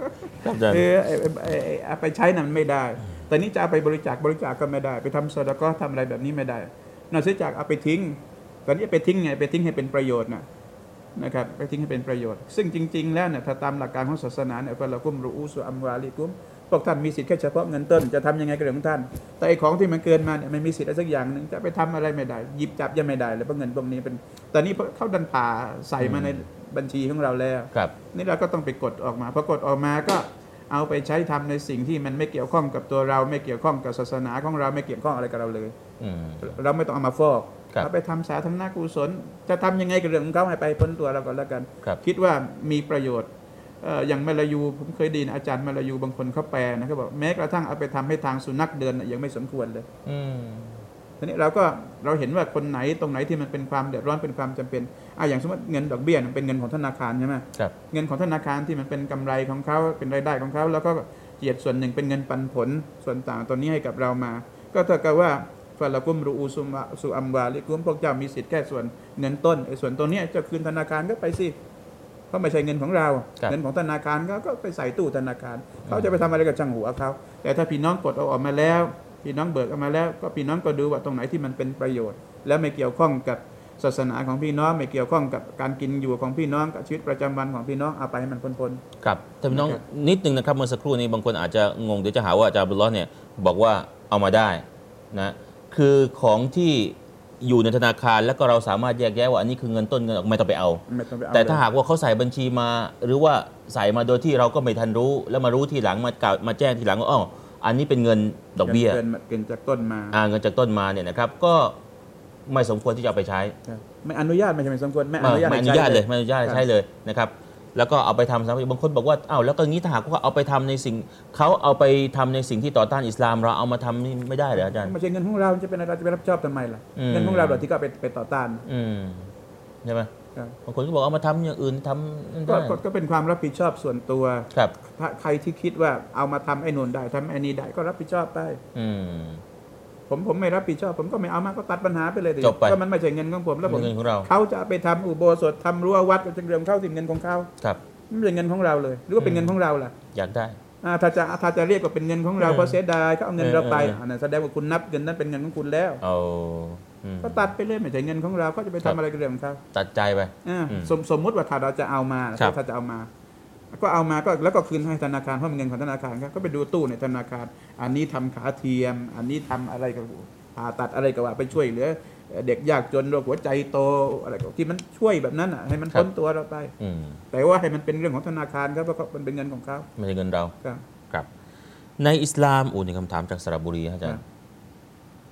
ไปใช้นั่นไม่ได้แต่นี่จะเอาไปบริจาคก็ไม่ได้ไปทำซอดาก็ทำอะไรแบบนี้ไม่ได้นอกจากเอาไปทิ้งตอนนี้ไปทิ้งไงไปทิ้งให้เป็นประโยชน์นะครับไปทิ้งให้เป็นประโยชน์ซึ่งจริงๆแล้วเนี่ยถ้าตามหลักการของศาสนาเนี่ยฟะละกุมรูอูซุอัมวาลิกุมพวกท่านมีสิทธิ์แค่เฉพาะเงินต้นจะทำยังไงก็เรื่องของท่านแต่ไอ้ของที่มันเกินมาเนี่ยมันมีสิทธิ์อะไรสักอย่างนึงจะไปทำอะไรไม่ได้หยิบจับยังไม่ได้เลยเพราะเงินพวกนี้เป็นตอนนี้เขาดันป่าใส่มาในบัญชีของเราแล้วนี่เราก็ต้องไปกดออกมาพอกดออกมาก็เอาไปใช้ทำในสิ่งที่มันไม่เกี่ยวข้องกับตัวเราไม่เกี่ยวข้องกับศาสนาของเราไม่เกี่ยวข้องอะไรกับเราเลยเราไม่ต้องเอามาฟอกเอาไปทำสาธารณกุศลจะทำยังไงกับเรื่องของเขาให้ไปพ้นตัวเราก่อนแล้วกันคิดว่ามีประโยชน์อย่างมาลายูผมเคยดีนะอาจารย์มาลายูบางคนเขาแปลนะเขาบอกแม้กระทั่งเอาไปทำให้ทางสุนัขเดินยังไม่สมควรเลยทีนี้เราเห็นว่าคนไหนตรงไหนที่มันเป็นความเดือดร้อนเป็นความจำเป็นอย่างสมมติเงินดอกเบี้ยเป็นเงินของธนาคารใช่ไหมเงินของธนาคารที่มันเป็นกำไรของเขาเป็นรายได้ของเขาแล้วก็เจียดส่วนหนึ่งเป็นเงินปันผลส่วนต่างตัวนี้ให้กับเรามาก็เท่ากับว่าฟะละกุมรูอูซุอัมวาลิกุมพวกเจ้ามีสิทธิ์แค่ส่วนเงินต้นส่วนตัวนี้จะคืนธนาคารก็ไปสิเพราะไม่ใช่เงินของเราเงินของธนาคารก็ไปใส่ตู้ธนาคารเขาจะไปทำอะไรกับช่างหัวเขาแต่ถ้าพี่น้องกดเอาออกมาแล้วพี่น้องเบิกออกมาแล้วก็พี่น้องก็ดูว่าตรงไหนที่มันเป็นประโยชน์และไม่เกี่ยวข้องกับศาสนาของพี่น้องไม่เกี่ยวข้องกับการกินอยู่ของพี่น้องกับชีวิตประจำวันของพี่น้องเอาไปให้มันพ้นครับแต่พี่น้องนิดนึงนะครับเมื่อสักครู่นี้บางคนอาจจะงงเดี๋ยวจะหาว่าอาจารย์อับดุลลอฮ์เนี่ยบอกว่าเอามาได้นะคือของที่อยู่ในธนาคารแล้วก็เราสามารถแยกแยะว่าอันนี้คือเงินต้นเงินออกไม่ต้องไปเอาแต่ถ้าหากว่าเขาใส่บัญชีมาหรือว่าใส่มาโดยที่เราก็ไม่ทันรู้แล้วมารู้ทีหลังมาแจ้งทีหลังว่าอันนี้เป็นเงินดอกเบี้ยเงินจากต้นมาเงินจากต้นมาเนี่ยนะครับก็ไม่สมควรที่จะเอาไปใช้ไม่อนุญาตไม่ใช่ไม่สมควรไม่อนุญาตเลยไม่อนุญาตใช้เลยนะครับแล้วก็เอาไปทำซ้ำบางคนบอกว่าแล้วก็งี้ถ้าหากว่าเอาไปทำในสิ่งเขาเอาไปทำในสิ่งที่ต่อต้านอิสลามเราเอามาทำนี่ไม่ได้เหรออาจารย์ไม่ใช่เงินของเราจะเป็นอะไรจะไปรับผิดชอบทำไมล่ะเงินของเราที่ก็ไปต่อต้านใช่ไหมบางคนก็บอกเอามาทำอย่างอื่นทำก็เป็นความรับผิดชอบส่วนตัวถ้าใครที่คิดว่าเอามาทำไอ้นู่นได้ทำไอ้นี่ได้ก็รับผิดชอบไปผมไม่รับผิดชอบผมก็ไม่เอามาก็ตัดปัญหาไปเลยดิก็มันไม่ใช่เงินของผมแล้วผมเขาจะไปทำอุโบสถทำรั้ววัดก็จะเรื่องเข้าถึงเงินของเขาไม่ใช่เงินของเราเลยหรือว่าเป็นเงินของเราล่ะอยากได้ถ้าจะเรียกว่าเป็นเงินของเราเพราะเสียดายเขาเอาเงินเราไปนั่นแสดงว่าคุณนับเงินนั้นเป็นเงินของคุณแล้วก็ตัดไปเลยไม่ใช่เงินของเราก็จะไปทำอะไรกับเรื่องของเขาตัดใจไปสมมุติว่าถ้าเราจะเอามาถ้าจะเอามาก็เอามาก็แล้วก็คืนให้ธนาคารเพราะเป็นเงินของธนาคารก็ไปดูตู้ในธนาคารอันนี้ทำขาเทียมอันนี้ทำอะไรกับผ่าตัดอะไรก็ว่าไปช่วยเหลือเด็กยากจนโรคหัวใจโตอะไรที่มันช่วยแบบนั้นให้มันพ้นตัวเราไปแต่ว่าให้มันเป็นเรื่องของธนาคารครับเพราะมันเป็นเงินของเขาไม่ใช่เงินเราครับในอิสลามนี่คำถามจากสระบุรีอาจารย์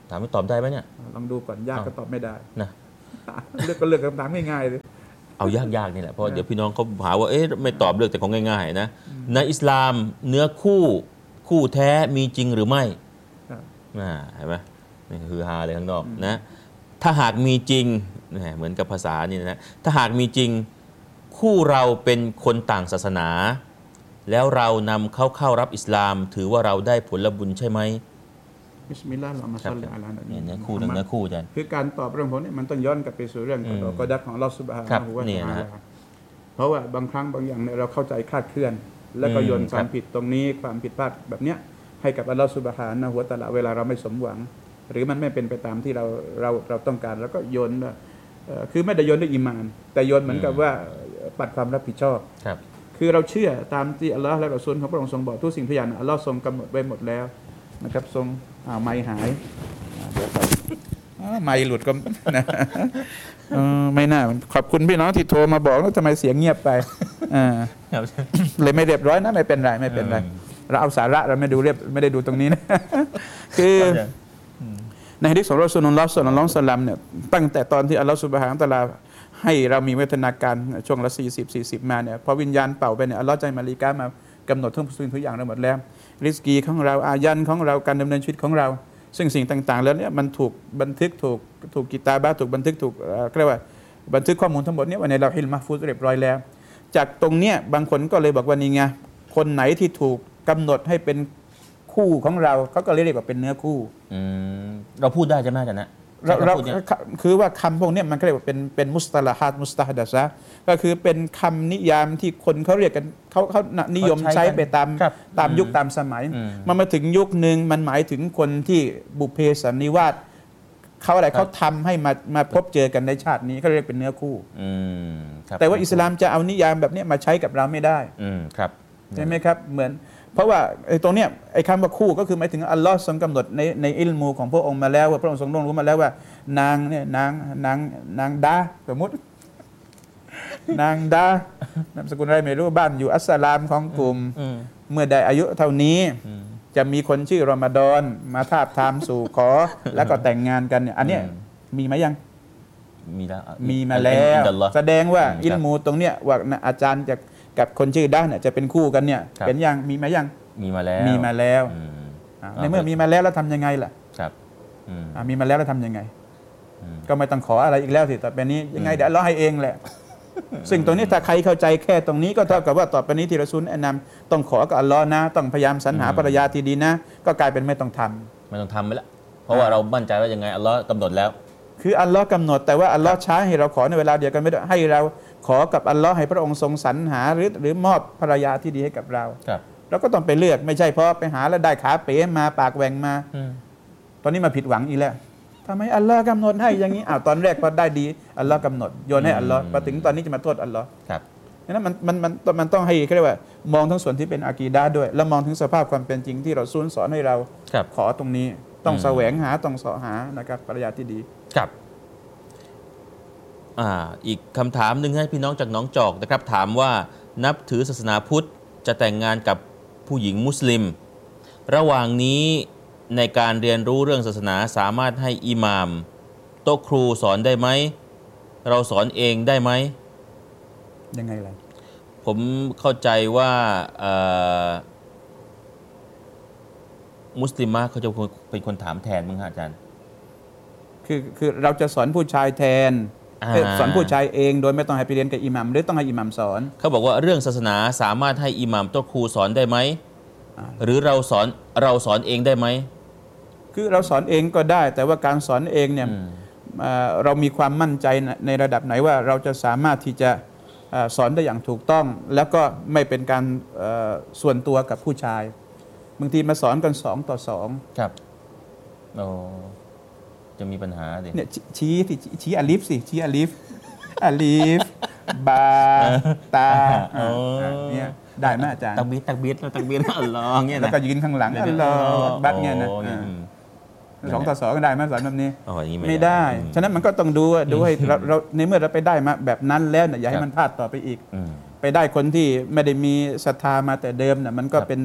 ถามไม่ตอบได้ไหมเนี่ยลองดูก่อนยากก็ตอบไม่ได้นะเลือกคำถามง่ายๆเลยเอายากๆนี่แหละเพราะเดี๋ยวพี่น้องเขาหาว่าไม่ตอบเลือกแต่ของง่ายๆนะในอิสลามเนื้อคู่แท้มีจริงหรือไม่เห็นไหมนี่คือฮาเลยข้างนอกนะถ้าหากมีจริงเหมือนกับภาษานี่นะถ้าหากมีจริงคู่เราเป็นคนต่างศาสนาแล้วเรานำเขาเข้ารับอิสลามถือว่าเราได้ผลบุญใช่ไหมบิสมิลลาห์อัลลอฮุมะศ็อลลิอะลานบีเนื้อคู่อาจารย์คือการตอบเรื่องพวกนี้มันต้องย้อนกลับไปสู่เรื่องกอดัรของอัลเลาะห์ซุบฮานะฮูวะตะอาลาเพราะว่าบางครั้งบางอย่างเราเข้าใจคลาดเคลื่อนแล้วก็โยนความผิดตรงนี้ความผิดพลาดแบบเนี้ยให้กับอัลเลาะห์ซุบฮานะฮูวะตะอาลาเวลาเราไม่สมหวังหรือมันไม่เป็นไปตามที่เราต้องการแล้วก็โยนคือไม่ได้โยนด้วยอีมานแต่โยนเหมือนกับว่าปัดความรับผิดชอบคือเราเชื่อตามที่อัลลอฮ์และรอซูลของพระองค์ทรงบอกทุกสิ่งทุกอย่างอัลลอฮ์ทรงกำหนดไว้หมดแล้วนะครับทรงไม้หายเดี๋ยวก่อนไม้หลุดก็นะไม่น่าขอบคุณพี่น้องที่โทรมาบอกว่าทำไมเสียงเงียบไปเลยไม่เรียบร้อยนะไม่เป็นไรเราเอาสาระเราไม่ได้ดูตรงนี้นะคือในหะดีษของรอซูลุลลอฮ์ ศ็อลลัลลอฮุอะลัยฮิวะซัลลัมเนี่ยตั้งแต่ตอนที่อัลลอฮ์ซุบฮานะฮูวะตะอาลาให้เรามีเวทนาการช่วงละ40มาเนี่ยพอวิญญาณเป่าไปเนี่ยอัลลอฮ์ใจมาลีกามากำหนดทุกสิ่งทุกอย่างทั้งหมดแล้วริสกีของเราอายันของเราการดำเนินชีวิตของเราซึ่งสิ่งต่างๆแล้วเนี่ยมันถูกบันทึกถูกกิตาบะถูกบันทึกถูกเรียกว่าบันทึกข้อมูลทั้งหมดเนี่ยไว้ในลอฮิลมะฟูซเรียบร้อยแล้วจากตรงเนี้ยบางคนก็เลยบอกว่านี่ไงคนไหนที่ถูกกำหนดให้เป็นคู่ของเราเขาก็เรียกว่าเป็นเนื้อคู่เราพูดได้ใช่ไหมอาจารย์นะเราคือว่าคำพวกนี้มันก็เรียกว่าเป็นมุสตะละฮัดมุสตะฮดะซะก็คือเป็นคำนิยามที่คนเขาเรียกกันเขานิยมใช้ไปตามยุคตามสมัยมันมาถึงยุคหนึ่งมันหมายถึงคนที่บุพเพสันนิวาสเขาทำให้มาพบเจอกันในชาตินี้เขาเรียกเป็นเนื้อคู่แต่ว่าอิสลามจะเอานิยามแบบนี้มาใช้กับเราไม่ได้ใช่ไหมครับเหมือนเพราะว่าไอ้ตรงเนี้ยไอ้คำว่าคู่ก็คือหมายถึงอัลลอฮ์ทรงกำหนดในอิลมูของพระองค์มาแล้วว่าพระองค์ทรงรู้มาแล้วว่านางเนี่ยนางดาสมมตินางดานามสกุลอะไรไม่รู้บ้านอยู่อัสสลามของกลุ่มเมื่อใดอายุเท่านี้จะมีคนชื่อรอมฎอนมาทาบทามสู่ขอแล้วก็แต่งงานกันเนี่ยอันเนี้ยมีไหมยังมีมาแล้วแสดงว่าอิลมูตรงเนี้ยว่าอาจารย์กับคนชื่อด้านเนี่ยจะเป็นคู่กันเนี่ยเป็นยังมีไหมยังมีมาแล้วในเมื่อมีมาแล้วทำยังไงล่ะมีมาแล้วทำยังไงก็ไม่ต้องขออะไรอีกแล้วสิต่อไปนี้ยังไงเดี๋ยวเราให้เองแหละซึ่งตรงนี้ถ้าใครเข้าใจแค่ตรงนี้ก็เท่ากับว่าต่อไปนี้ที่รอซูลแนะนำต้องขอกับอัลลอฮ์นะต้องพยายามสรรหาภรรยาที่ดีนะก็กลายเป็นไม่ต้องทำไปแล้วเพราะว่าเรามั่นใจว่ายังไงอัลลอฮ์กำหนดแล้วคืออัลลอฮ์กำหนดแต่ว่าอัลลอฮ์ใช้ให้เราขอในเวลาเดียวกันไม่ได้ให้เราขอกับอัลลอฮ์ให้พระองค์ทรงสรรหาหรือมอบภรรยาที่ดีให้กับเราเราก็ต้องไปเลือกไม่ใช่เพราะไปหาแล้วได้ขาเป๋มาปากแหว่งมาตอนนี้มาผิดหวังอีกแล้วทำไมอัลลอฮ์กำหนดให้อย่างนี้ตอนแรกพอได้ดีอัลลอฮ์กำหนดโยนให้อัลลอฮ์พอถึงตอนนี้จะมาโทษอัลลอฮ์นั้นมันต้องให้เรียกว่ามองทั้งส่วนที่เป็นอากีดะห์ด้วยแล้วมองถึงสภาพความเป็นจริงที่เราสอนให้เราขอตรงนี้ต้องแสวงหาต้องเสาะหานะครับภรรยาที่ดีครับอีกคำถามหนึ่งให้พี่น้องจากหนองจอกนะครับถามว่านับถือศาสนาพุทธจะแต่งงานกับผู้หญิงมุสลิมระหว่างนี้ในการเรียนรู้เรื่องศาสนาสามารถให้อิหม่ามโต๊ะครูสอนได้ไหมเราสอนเองได้ไหมยังไงล่ะผมเข้าใจว่ามุสลิมะเขาจะเป็นคนถามแทนมั้งอาจารย์คือเราจะสอนผู้ชายแทนสอนผู้ชายเองโดยไม่ต้องให้ไปเรียนกับอิหมัมหรือต้องให้อิหมัมสอนเขาบอกว่าเรื่องศาสนาสามารถให้อิหมัมโต๊ะครูสอนได้ไหมหรือเราสอนเองได้ไหมคือเราสอนเองก็ได้แต่ว่าการสอนเองเนี่ยเรามีความมั่นใจในระดับไหนว่าเราจะสามารถที่จะสอนได้อย่างถูกต้องแล้วก็ไม่เป็นการส่วนตัวกับผู้ชายบางทีมาสอนกัน2 ต่อ 2 ครับจะมีปัญหาดิเนี่ยชี้อาลิฟสิชี้อาลิฟบาตาเนี่ยได้ไหมอาจารย์ตักบีดอัลลอฮ์เนี่ยแล้วก็ยืนข้างหลังอัลลอฮ์บัดเนี่ยนะ2 ต่อ 2ก็ได้ไหมสอนแบบนี้ไม่ได้ฉะนั้นมันก็ต้องดูให้เราในเมื่อเราไปได้มาแบบนั้นแล้วเนี่ยอย่าให้มันพลาดต่อไปอีกไปได้คนที่ไม่ได้มีศรัทธามาแต่เดิมเนี่ยมันก็เป็น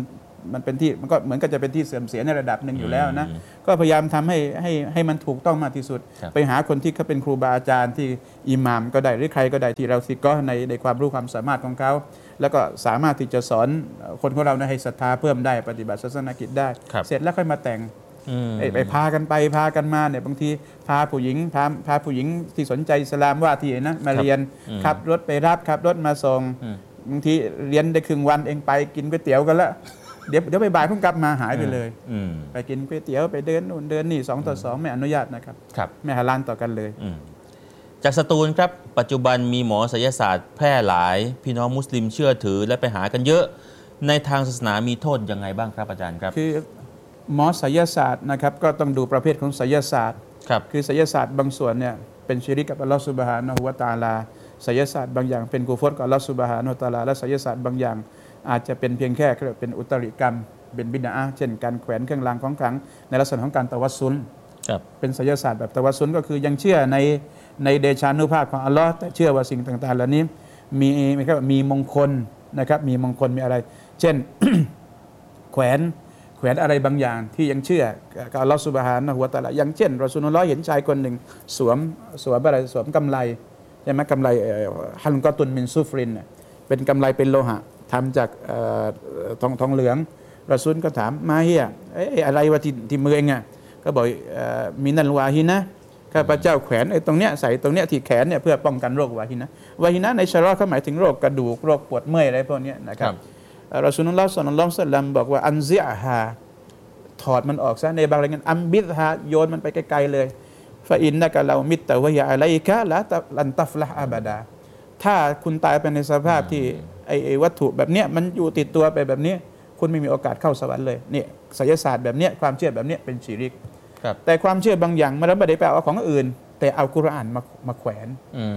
มันเป็นที่มันก็เหมือนกับจะเป็นที่เสื่อมเสียในระดับหนึ่งอยู่แล้วนะก็พยายามทำให้มันถูกต้องมากที่สุดไปหาคนที่เขาเป็นครูบาอาจารย์ที่อิหม่ามก็ได้หรือใครก็ได้ที่เราซิกในความรู้ความสามารถของเขาแล้วก็สามารถที่จะสอนคนของเราให้ศรัทธาเพิ่มได้ปฏิบัติศาสนกิจได้เสร็จแล้วค่อยมาแต่งไปพากันไปพากันมาเนี่ยบางทีพาผู้หญิงที่สนใจอิสลามว่าที่นะมาเรียนขับรถไปรับขับรถมาส่งบางทีเรียนได้ครึ่งวันเองไปกินก๋วยเตี๋ยวกันแล้วเดี๋ยวบ่ายๆเพิ่งกลับมาหายไปเลยไปกินก๋วยเตี๋ยวไปเดินนู่นเดินนี่2 ต่อ 2ไม่อนุญาตนะครับไม่ฮาลาลต่อกันเลยจากสตูลครับปัจจุบันมีหมอไสยศาสตร์แพร่หลายพี่น้องมุสลิมเชื่อถือและไปหากันเยอะในทางศาสนามีโทษยังไงบ้างครับอาจารย์ครับคือหมอไสยศาสตร์นะครับก็ต้องดูประเภทของไสยศาสตร์คือไสยศาสตร์บางส่วนเนี่ยเป็นชิริกกับอัลลอฮฺซุบฮานะฮูวะตะอาลาไสยศาสตร์บางอย่างเป็นกุฟรกับอัลลอฮฺซุบฮานะฮูวะตะอาลาและไสยศาสตร์บางอย่างอาจจะเป็นเพียงแค่เป็นอุตริกรรมเป็นบิดอะห์เช่นการแขวนเครื่องรางของขลังในลักษณะของการตะวัสซุลเป็นไสยศาสตร์แบบตะวัสซุลก็คือยังเชื่อในเดชานุภาพของอัลลอฮ์แต่เชื่อว่าสิ่งต่างๆเหล่านี้มีมงคลนะครับมีมงคลมีอะไรเช่น แขวนอะไรบางอย่างที่ยังเชื่อกับอัลลอฮฺซุบฮานะฮูวะตะอาลาอย่างเช่นรอซูลุลลอฮ์เห็นชายคนหนึ่งสวมกำไลใช่ไหมกำไลฮันกอตุนมินซูฟรินเป็นกำไลเป็นโลหะทำจากทองเหลืองรอซูลก็ถามมาเฮียอะไรวะที่มือเองก็บอกมินัลวาฮินะข้าพเจ้าแขวนตรงเนี้ยใส่ตรงเนี้ยที่แขนเนี่ยเพื่อป้องกันโรควาฮินะในชะรอเขาหมายถึงโรคกระดูกโรคปวดเมื่อยอะไรพวกนี้นะครับรอซูลุลลอฮ์ศ็อลลัลลอฮุอะลัยฮิวะซัลลัมบอกว่าอันซิอะฮาถอดมันออกซะในบางรายงานอัมบิดฮาโยนมันไปไกลๆเลยฟะอินนะกะเรามิตตะวะยะอะลัยกะละลันตัฟละฮ์อะบะดาถ้าคุณตายไปในสภาพที่ไอ้วัตถุแบบเนี้ยมันอยู่ติดตัวไปแบบนี้คุณไม่มีโอกาสเข้าสวรรค์เลยนี่ไสยศาสตร์แบบเนี้ยความเชื่อแบบเนี้ยเป็นชิริกแต่ความเชื่อบางอย่างมันไม่ได้แปลว่าของอื่นแต่เอากุรอานมาแขวน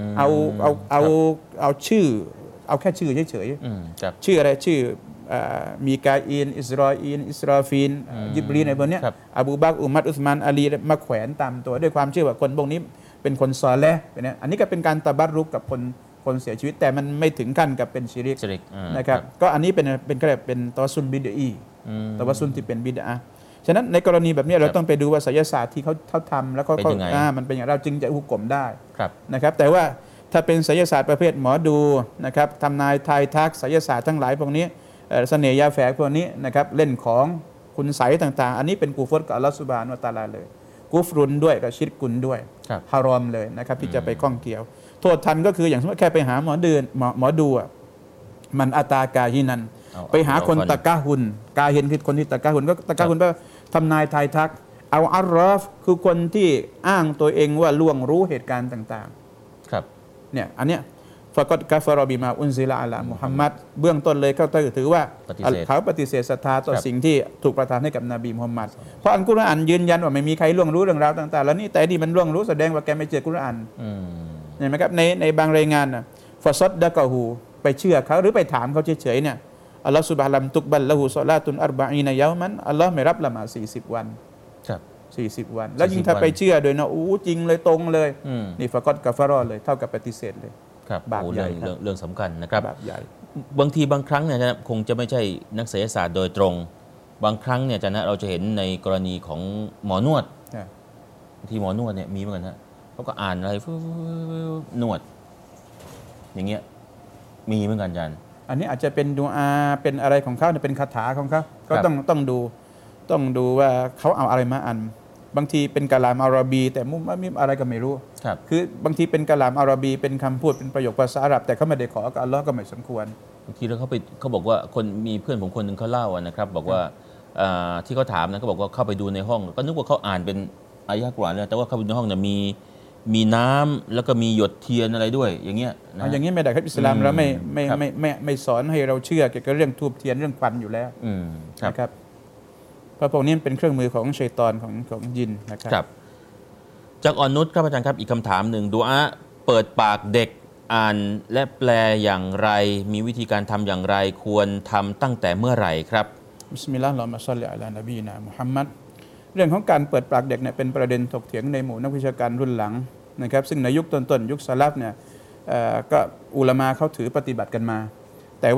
เอาชื่อเอาแค่ชื่อเฉยๆชื่ออะไรชื่อมีกาอินอิสรออีนอิสราฟีนยิบรีในพวกนี้อบูบักรอุมัรอุสมานอาลีมาแขวนตามตัวด้วยความเชื่อว่าคนพวกนี้เป็นคนซอเลห์เป็นอันนี้ก็เป็นการตะบัรรุกกับคนเสียชีวิตแต่มันไม่ถึงขั้นกับเป็นชิริกนะครับก็อันนี้เป็นก็เป็นตะวัสซุลบิดอีตะวัสซุลที่เป็นบิดอะห์ฉะนั้นในกรณีแบบนี้เราต้องไปดูว่าไสยศาสตร์ที่เขาทำแล้วเขามันเป็นอย่างเราจึงจะหุกกลมได้นะครับแต่ว่าถ้าเป็นไสยศาสตร์ประเภทหมอดูนะครับทำนายทายทักไสยศาสตร์ทั้งหลายพวกนี้เสน่ห์ยาแฝงพวกนี้นะครับเล่นของคุณไสต่างๆอันนี้เป็นกูฟรกับอัลลอฮฺซุบฮานะฮูวะตะอาลาเลยกุฟรุนด้วยกับชิรกุนด้วยฮารอมเลยนะครับที่จะไปข้องเกี่ยวโทษทันก็คืออย่างสมมติแค่ไปหาหมอดูมันอัตากาฮินันไปหาคนตะกะฮุนกาเห็นคือคนที่ตะกะฮุนก็ตะกะฮุนแปลว่าทำนายทายทักเอาอัลรอฟคือคนที่อ้างตัวเองว่าล่วงรู้เหตุการณ์ต่างๆครับเนี่ยอันเนี้ยฟะกอดกะฟะรอบิมาอุนซิละอะลามุฮัมมัดเบื้องต้นเลยเขาถือว่าเขาปฏิเสธศรัทธาต่อสิ่งที่ถูกประทานให้กับนบีมุฮัมมัดเพราะอัลกุรอานยืนยันว่าไม่มีใครล่วงรู้เรื่องราวต่างๆแล้วนี่แต่นี่มันล่วงรู้แสดงว่าแกไม่เจอกุรอานเห็นไหมครับในบางรายงานฟะซัดดะกะฮูไปเชื่อเขาหรือไปถามเขาเฉยๆเนี่ยอัลลอฮฺซุบฮานะฮูวะตะอาลาตุกบัลละฮูศอลาตุนอัรบะอีนะยะมันอัลลอฮ์ไม่รับละหมาด40 วัน40 วันแล้วยิ่งถ้าไปเชื่อโดยนะจริงเลยตรงเลยนี่ฟะกอดกะฟะรอเลยเท่ากับปฏิเสธเลยบาปใหญ่เรื่องสำคัญนะครับบาปใหญ่บางทีบางครั้งเนี่ยคงจะไม่ใช่นักไสยศาสตร์โดยตรงบางครั้งเนี่ยเราจะเห็นในกรณีของหมอนวดที่หมอนวดเนี่ยมีเหมือนกันฮะเขาก็อ่านอะไรนวดอย่างเงี้ยมีเหมือนกันอาจารย์อันนี้อาจจะเป็นดุอาเป็นอะไรของเขาเป็นคาถาของเขาก็ต้องดูว่าเขาเอาอะไรมาอ่านบางทีเป็นกะลามอาหรับีแต่มุมมีอะไรก็ไม่รู้คือบางทีเป็นกะลามอาหรับีเป็นคำพูดเป็นประโยคภาษาอาหรับแต่เขาไม่ได้ขอกับอัลลอฮ์ก็ไม่สมควรบางทีแล้วเขาบอกว่าคนมีเพื่อนผมคนหนึ่งเขาเล่านะครับบอกว่าที่เขาถามนะเขาบอกว่าเข้าไปดูในห้องก็นึกว่าเขาอ่านเป็นอายะห์กุรอานเลยแต่ว่าเข้าไปในห้องเนี่ยมีน้ำแล้วก็มีหยดเทียนอะไรด้วยอย่างเงี้ยอย่างนี้ไม่ได้ครับอิสลามแล้วไม่สอนให้เราเชื่อเกี่ยวกับเรื่องทูบเทียนเรื่องควันอยู่แล้วนะครับเพราะพวกนี้เป็นเครื่องมือของชัยฏอนของยินนะครับจากอ่อนนุชครับอาจารย์ครับอีกคำถามหนึ่งดุอาเปิดปากเด็กอ่านและแปลอย่างไรมีวิธีการทำอย่างไรควรทำตั้งแต่เมื่อไหร่ครับบิสมิลลาฮิรเราะห์มาศ็อลลิอะลานบีนะมุฮัมมัดเรื่องของการเปิดปากเด็กเนี่ยเป็นประเด็นถกเถียงในหมู่นักวิชาการรุ่นหลังนะครับซึ่งในยุคต้นยุคซะลัฟเนี่ยก็อุลามะเขาถือปฏิบัติกันมาแต่ว่า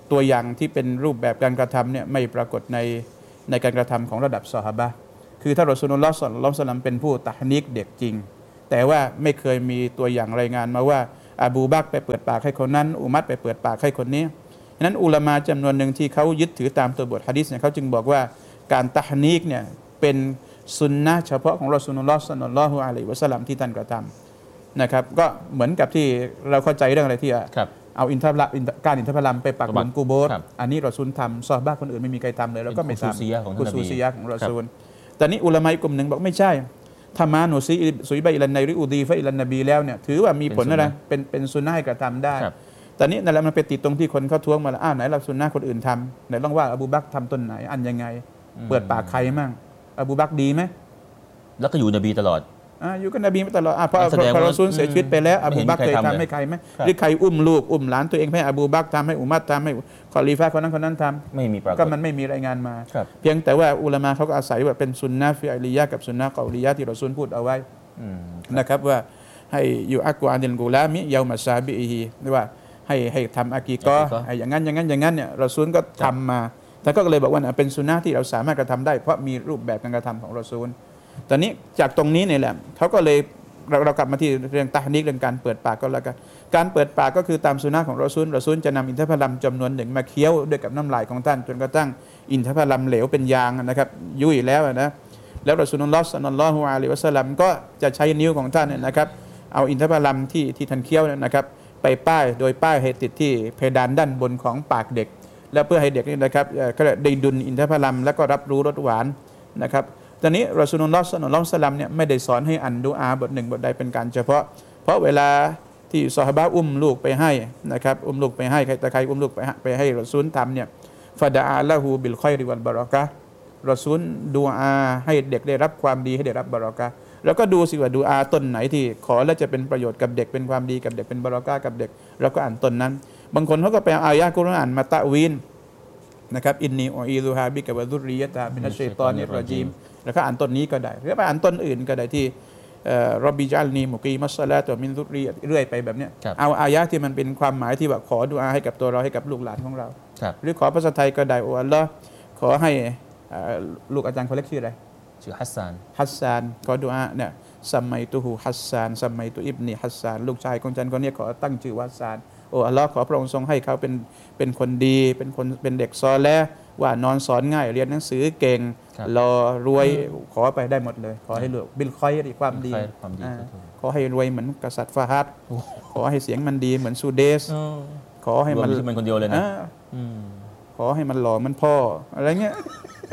ตัวอย่างที่เป็นรูปแบบการกระทำเนี่ยไม่ปรากฏในการกระทำของระดับซอฮาบะห์คือถ้ารอซูลุลลอฮ์ ศ็อลลัลลอฮุอะลัยฮิวะซัลลัมเป็นผู้ตะฮนีกเด็กจริงแต่ว่าไม่เคยมีตัวอย่างรายงานมาว่าอบูบักรไปเปิดปากให้คนนั้นอุมัรไปเปิดปากให้คนนี้ฉะนั้นอุลามะจำนวนหนึ่งที่เขายึดถือตามตัวบทหะดีษเนี่ยเขาจึงบอกว่าการตะฮนีกเนี่ยเป็นสุนนะห์เฉพาะของรอซูลุลลอฮ์ ศ็อลลัลลอฮุอะลัยฮิวะซัลลัมที่ท่านกระทำนะครับก็เหมือนกับที่เราเข้าใจเรื่องอะไรที่ครับเอาการอินทผลัมไปปักหลุมกูโบสครับอันนี้รอซูลทำซอฮาบะห์คนอื่นไม่มีใครทำเลยแล้วก็ไม่ทำเป็นขุซูซียะห์ของท่านนบีขุซูซียะห์ของรอซูลแต่นี้อุลามะอีกกลุ่มหนึ่งบอกไม่ใช่ถ้ามาหนูซุยบะอิลันในริอูดีฟะอิลันนบีแล้วเนี่ยถือว่ามีผลอะไรเป็นซุนนะห์ให้กระทำได้ครับแต่นี้นั่นแหละมันไปติดตรงที่คนเขาท้วงมาแล้วไหนเราซุนนะห์คนอื่นทำไหนลองว่าอบูบักรทำต้นไหนอันยังไง เปิดปากใครมั่งอบูบักรดีไหมแล้วก็อยู่นบีตลอดอยู่กับนบีมาตลอดพอแสดงว่ารอซูลเสียชีวิตไปแล้วอบูบักรเคยไม่เห็นใครทำทำให้ใครไหมครับหรือใครอุ้มลูกอุ้มหลานตัวเองให้อบูบักรทำให้อุมัรทำให้คอลีฟะห์คนนั้นทำไม่มีปรากฏก็มันไม่มีรายงานมาครับเพียงแต่ว่าอุลามะเขาก็อาศัยว่าเป็นสุนนะห์ฟิอลียะห์กับสุนนะห์กอลียะห์ที่รอซูลพูดเอาไว้อืมนะครับว่าให้อยู่อักวานิลกุลามิเยามาซาบิอีฮีว่าให้ทำอากีกอฮ์ให้อย่างนั้นเนี่ยรอซูลก็ทำมาแต่ก็เลยบอกว่าเป็นสุนนะห์ที่เราสามารถกระทำได้เพราะมีรูปแบบการกระทำของรอซูลตอนนี้จากตรงนี้เนี่ยแหละเขาก็เลยเรากลับมาที่เรื่องตะฮนีกเรื่องการเปิดปากก็แล้วกันการเปิดปากก็คือตามสุนนะห์ของรอซูลจะนำอินทผลัมจำนวนหนึ่งมาเคี้ยวด้วยกับน้ำลายของท่านจนกระทั่งอินทผลัมเหลวเป็นยางนะครับยุ่ยแล้วนะแล้วรอซูลุลลอฮ์ ศ็อลลัลลอฮุอะลัยฮิวะซัลลัมก็จะใช้นิ้วของท่านเนี่ยนะครับเอาอินทผลัมที่ท่านเคี้ยวเนี่ยนะครับไปป้ายโดยป้ายให้ติดที่เพดานด้านบนของปากเด็กแล้วเพื่อให้เด็กนี่นะครับก็ได้ดุลอินทผลัมแล้วก็รับรู้รสหวานนะครับตอนนี้รอซูลุลลอฮ์ ศ็อลลัลลอฮุอะลัยฮิวะซัลลัมเนี่ยไม่ได้สอนให้อ่านดุอาบทหนึ่งบทใดเป็นการเฉพาะเพราะเวลาที่ซอฮาบะห์อุ้มลูกไปให้นะครับอุ้มลูกไปให้ใครอุ้มลูกไปให้รอซูลทำเนี่ยฟะดะอาละฮูบิลค็อยริวัลบะเราะกะฮ์รอซูลดูอาให้เด็กได้รับความดีให้ได้รับบะเราะกะฮ์แล้วก็ดูสิว่าดูอาต้นไหนที่ขอแล้วจะเป็นประโยชน์กับเด็กเป็นความดีกับเด็กเป็นบะเราะกะฮ์กับเด็กเราก็อ่านต้นนั้นบางคนเขาก็ไปเอาอายะห์กุรอานมาตะวีนนะครับอินนีอูอีซุฮาบิกะวะซุรริยะตามินัชชัยฏอนิรรอญีมแล้วก็อ่านต้นนี้ก็ได้หรือไปอ่านต้นอื่นก็ได้ที่รอบบิจัลนีมุกีมัสซะลาตุมินซุรริยะเรื่อยไปแบบเนี้ยครับเอาอายะห์ที่มันเป็นความหมายที่ว่าขอดุอาให้กับตัวเราให้กับลูกหลานของเราครับหรือขอภาษาไทยก็ได้โอ้อัลลอฮ์ขอให้ลูกอาจารย์คนเล็กชื่ออะไรชื่อฮัสซานฮัสซานขอดุอาเนี่ยซัมไมตุฮูฮัสซานซัมไมตุอิบนีฮัสซานลูกชายของฉันคนนี้ขอตั้งชื่อว่าฮัสซานโอ้อัลลอฮ์ขอพระองค์ทรงให้เขาเป็นคนดีเป็นเด็กซอเลห์ว่านอนสอนง่ายเรียนหนังสือเก่งครับรอรวยขอไปได้หมดเลย ขอให้รวยบิลคอยรีความดีความดีอ่าครับขอให้รวยเหมือนกษัตริย์ฟาฮัดขอให้เสียงมันดีเหมือนซูเดส ขอให้รวมัมนที่มันคนเดียวเลยนะอ่าอืมขอให้มันหล่อเหมันพ่ออะไรเงี้ย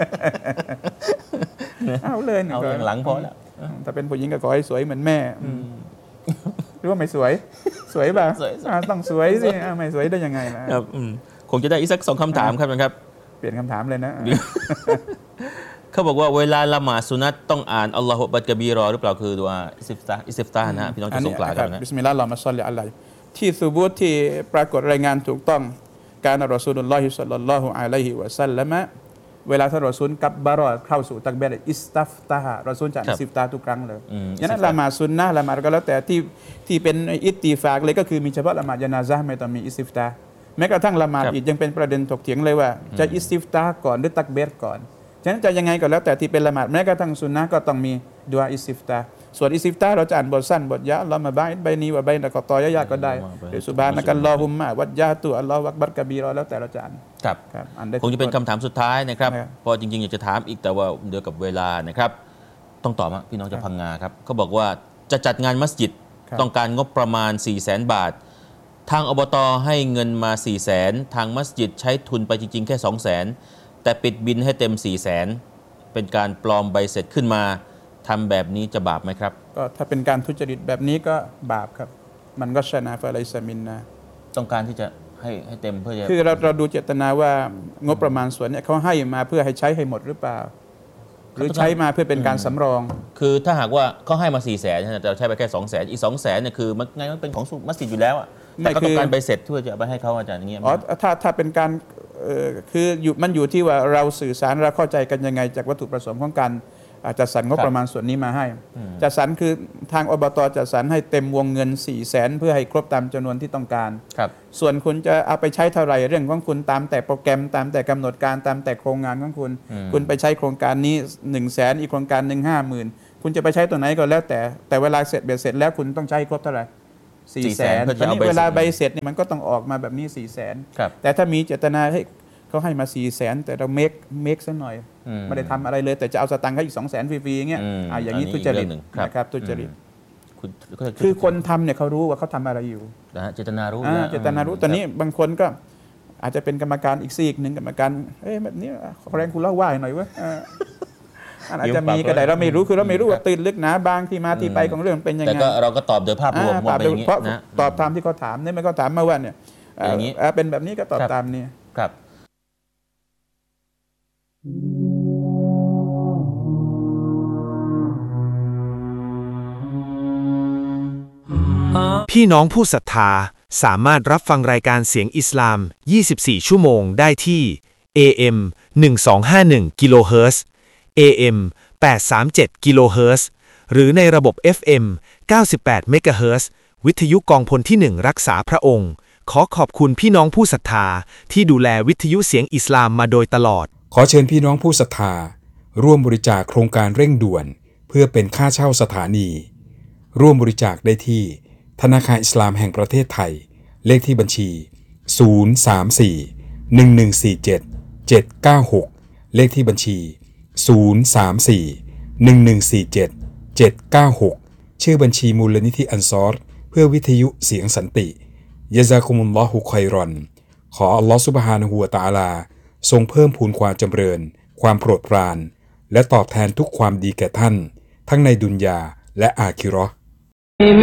เอาเลยเอาอย่างหลังพอแล้วถ้าเป็นผู้หญิงก็ขอให้สวยเหมือนแม่หรือว่าไม่สวย สวยป่ะสวยต้องสวยสิไม่สวยได้ยังไงล่ะครับคงจะได้อีกสัก2 คำถามครับนะครับเปลี่ยนคำถามเลยนะเขาบอกว่าเวลาละหมาดสุนัตต้องอ่านอัลลอฮฺบัดกะบีรอหรือเปล่าคือดูอาอิสติฟตาห์นะฮะพี่น้องจะสงขลากันนะบิสมิลลาฮิรเราะห์มาศ็อลลิอะลัยฮิที่ซุบูตที่ปรากฏรายงานถูกต้องการรอซูลุลลอฮิศ็อลลัลลอฮุอะลัยฮิวะซัลลัมเวลาท่านรอซูลกับบารอเข้าสู่ตักบีรอิสตัฟตาฮะรอซูลจะอิสติฟตาห์ทุกครั้งเลยฉะนั้นละหมาดซุนนะห์ละหมาดก็แล้วแต่ที่เป็นอิตติฟากเลยก็คือมีเฉพาะละหมาดญะนาซะห์ไม่ต้องมีอิสติฟตาห์แม้กระทั่งละหมาดอีกยังเป็นประเด็นถกเถียงเลยว่าจะอิสติฟตาห์ก่อนหรือตักบีรก่อนฉะนั้นจะยังไงก็แล้วแต่ที่เป็นละหมาดแม้กระทั่งซุนนะห์ก็ต้องมีดุอาอิสติฟตาห์ส่วนอิสติฟตาห์เราจะอ่านบทสั้นบทยะอัลลอฮุมะบะอิดบัยนีวะบัยนะกอตอยะก็ได้หรือซุบฮานะกัลลอฮุมมะวัจญะตุอัลลอฮุอักบัรกะบีรอแล้วแต่เราจะอ่านครับครับอ่านได้คงจะเป็นคำถามสุดท้ายนะครับครับเพราะจริงๆอยากจะถามอีกแต่ว่าเดี๋ยวกับเวลานะครับ ต้องตอบพี่น้องจะพังงาครับเขาบอกว่าจะจัดงานมัสยิดครับต้องการงบประมาณ 400,000 บาท ทางอบตให้เงินมา 400,000 ทางมัสยิดใช้ทุนไปจริงๆแค่ 200,000 แต่ปิดบินให้เต็ม 400,000 เป็นการปลอมใบเสร็จขึ้นมาทำแบบนี้จะบาปไหมครับก็ถ้าเป็นการทุจริตแบบนี้ก็บาปครับ มันก็ชนะฟะไลซามินนะต้องการที่จะให้เต็มเพื่อจะคือเราดูเจตนาว่างบประมาณส่วนเนี้เขาให้มาเพื่อให้ใช้ให้หมดหรือเปล่า หรือใช้มาเพื่อเป็นการสำรองคือถ้าหากว่าเขาให้มา 400,000 แต่เราใช้ไปแค่ 200,000 อีก 200,000เนี่ยคือมันไงมันเป็นของมัสยิดอยู่แล้วอะแต่ก็ต้องการใบเสร็จเพื่อจะเอาไปให้เขาอาจารย์อย่างเงี้ยอ๋อถ้าเป็นการคือมันอยู่ที่ว่าเราสื่อสารเราเข้าใจกันยังไงจากวัตถุประสงค์ของการจัดสรรงบประมาณส่วนนี้มาให้จัดสรรคือทางอบตจัดสรรให้เต็มวงเงิน 400,000 เพื่อให้ครบตามจำนวนที่ต้องการส่วนคุณจะเอาไปใช้เท่าไหร่เรื่องของคุณตามแต่โปรแกรมตามแต่กำหนดการตามแต่โครงงานของคุณคุณไปใช้โครงการนี้ 100,000 อีกโครงการหนึ่ง50,000คุณจะไปใช้ตัวไหนก็แล้วแต่เวลาเสร็จแล้วคุณต้องใช้ครบเท่าไหร่400,000 ตอนนี้เวลาใบเสร็จเนี่ยมันก็ต้องออกมาแบบนี้ 400,000 แต่ถ้ามีเจตนาเขาให้มา 400,000 แต่เราเมคซะหน่อยไม่ได้ทำอะไรเลยแต่จะเอาสตังค์เขาอีก 200,000 ฟรีๆอย่างเงี้ยอย่างนี้ทุจริตนะครับทุจริตคือคนทำเนี่ยเขารู้ว่าเขาทำอะไรอยู่เจตนารู้เจตนารู้ตอนนี้บางคนก็อาจจะเป็นกรรมการอีกซีกหนึ่งกรรมการแบบนี้ขอแรงคุณเล่าว่าหน่อยเว้ยอาจจะมีก็ได้เราไม่รู้คือเราไม่รู้ว่าตื่นลึกหนาบางที่มาที่ไปของเรื่องเป็นยังไงแต่ก็เราก็ตอบโดยภาพรวมว่าเป็นอย่างนี้เพราะตอบตามที่เขาถามเนี่ยไม่เขาถามมาว่าเนี่ยอย่างนี้เป็นแบบนี้ก็ตอบตามนี่ครับพี่น้องผู้ศรัทธาสามารถรับฟังรายการเสียงอิสลาม 24 ชั่วโมงได้ที่ AM 1251 กิโลเฮิรตซ์ AM 837 กิโลเฮิรตซ์หรือในระบบ FM 98 เมกะเฮิรตซ์วิทยุกองพลที่ 1 รักษาพระองค์ขอขอบคุณพี่น้องผู้ศรัทธาที่ดูแลวิทยุเสียงอิสลามมาโดยตลอดขอเชิญพี่น้องผู้ศรัทธาร่วมบริจาคโครงการเร่งด่วนเพื่อเป็นค่าเช่าสถานีร่วมบริจาคได้ที่ธนาคารอิสลามแห่งประเทศไทยเลขที่บัญชี 034-1147-796 เลขที่บัญชี 034-1147-796 ชื่อบัญชีมูลนิธิอันซอรเพื่อวิทยุเสียงสันติยะซากุมุลลอฮุค็อยรอนขออัลลอฮฺซุบฮานะฮูวะตะอาลาทรงเพิ่มพูนความจำเริญความโปรดปรานและตอบแทนทุกความดีแก่ท่านทั้งในดุนยาและอาคิเราะห์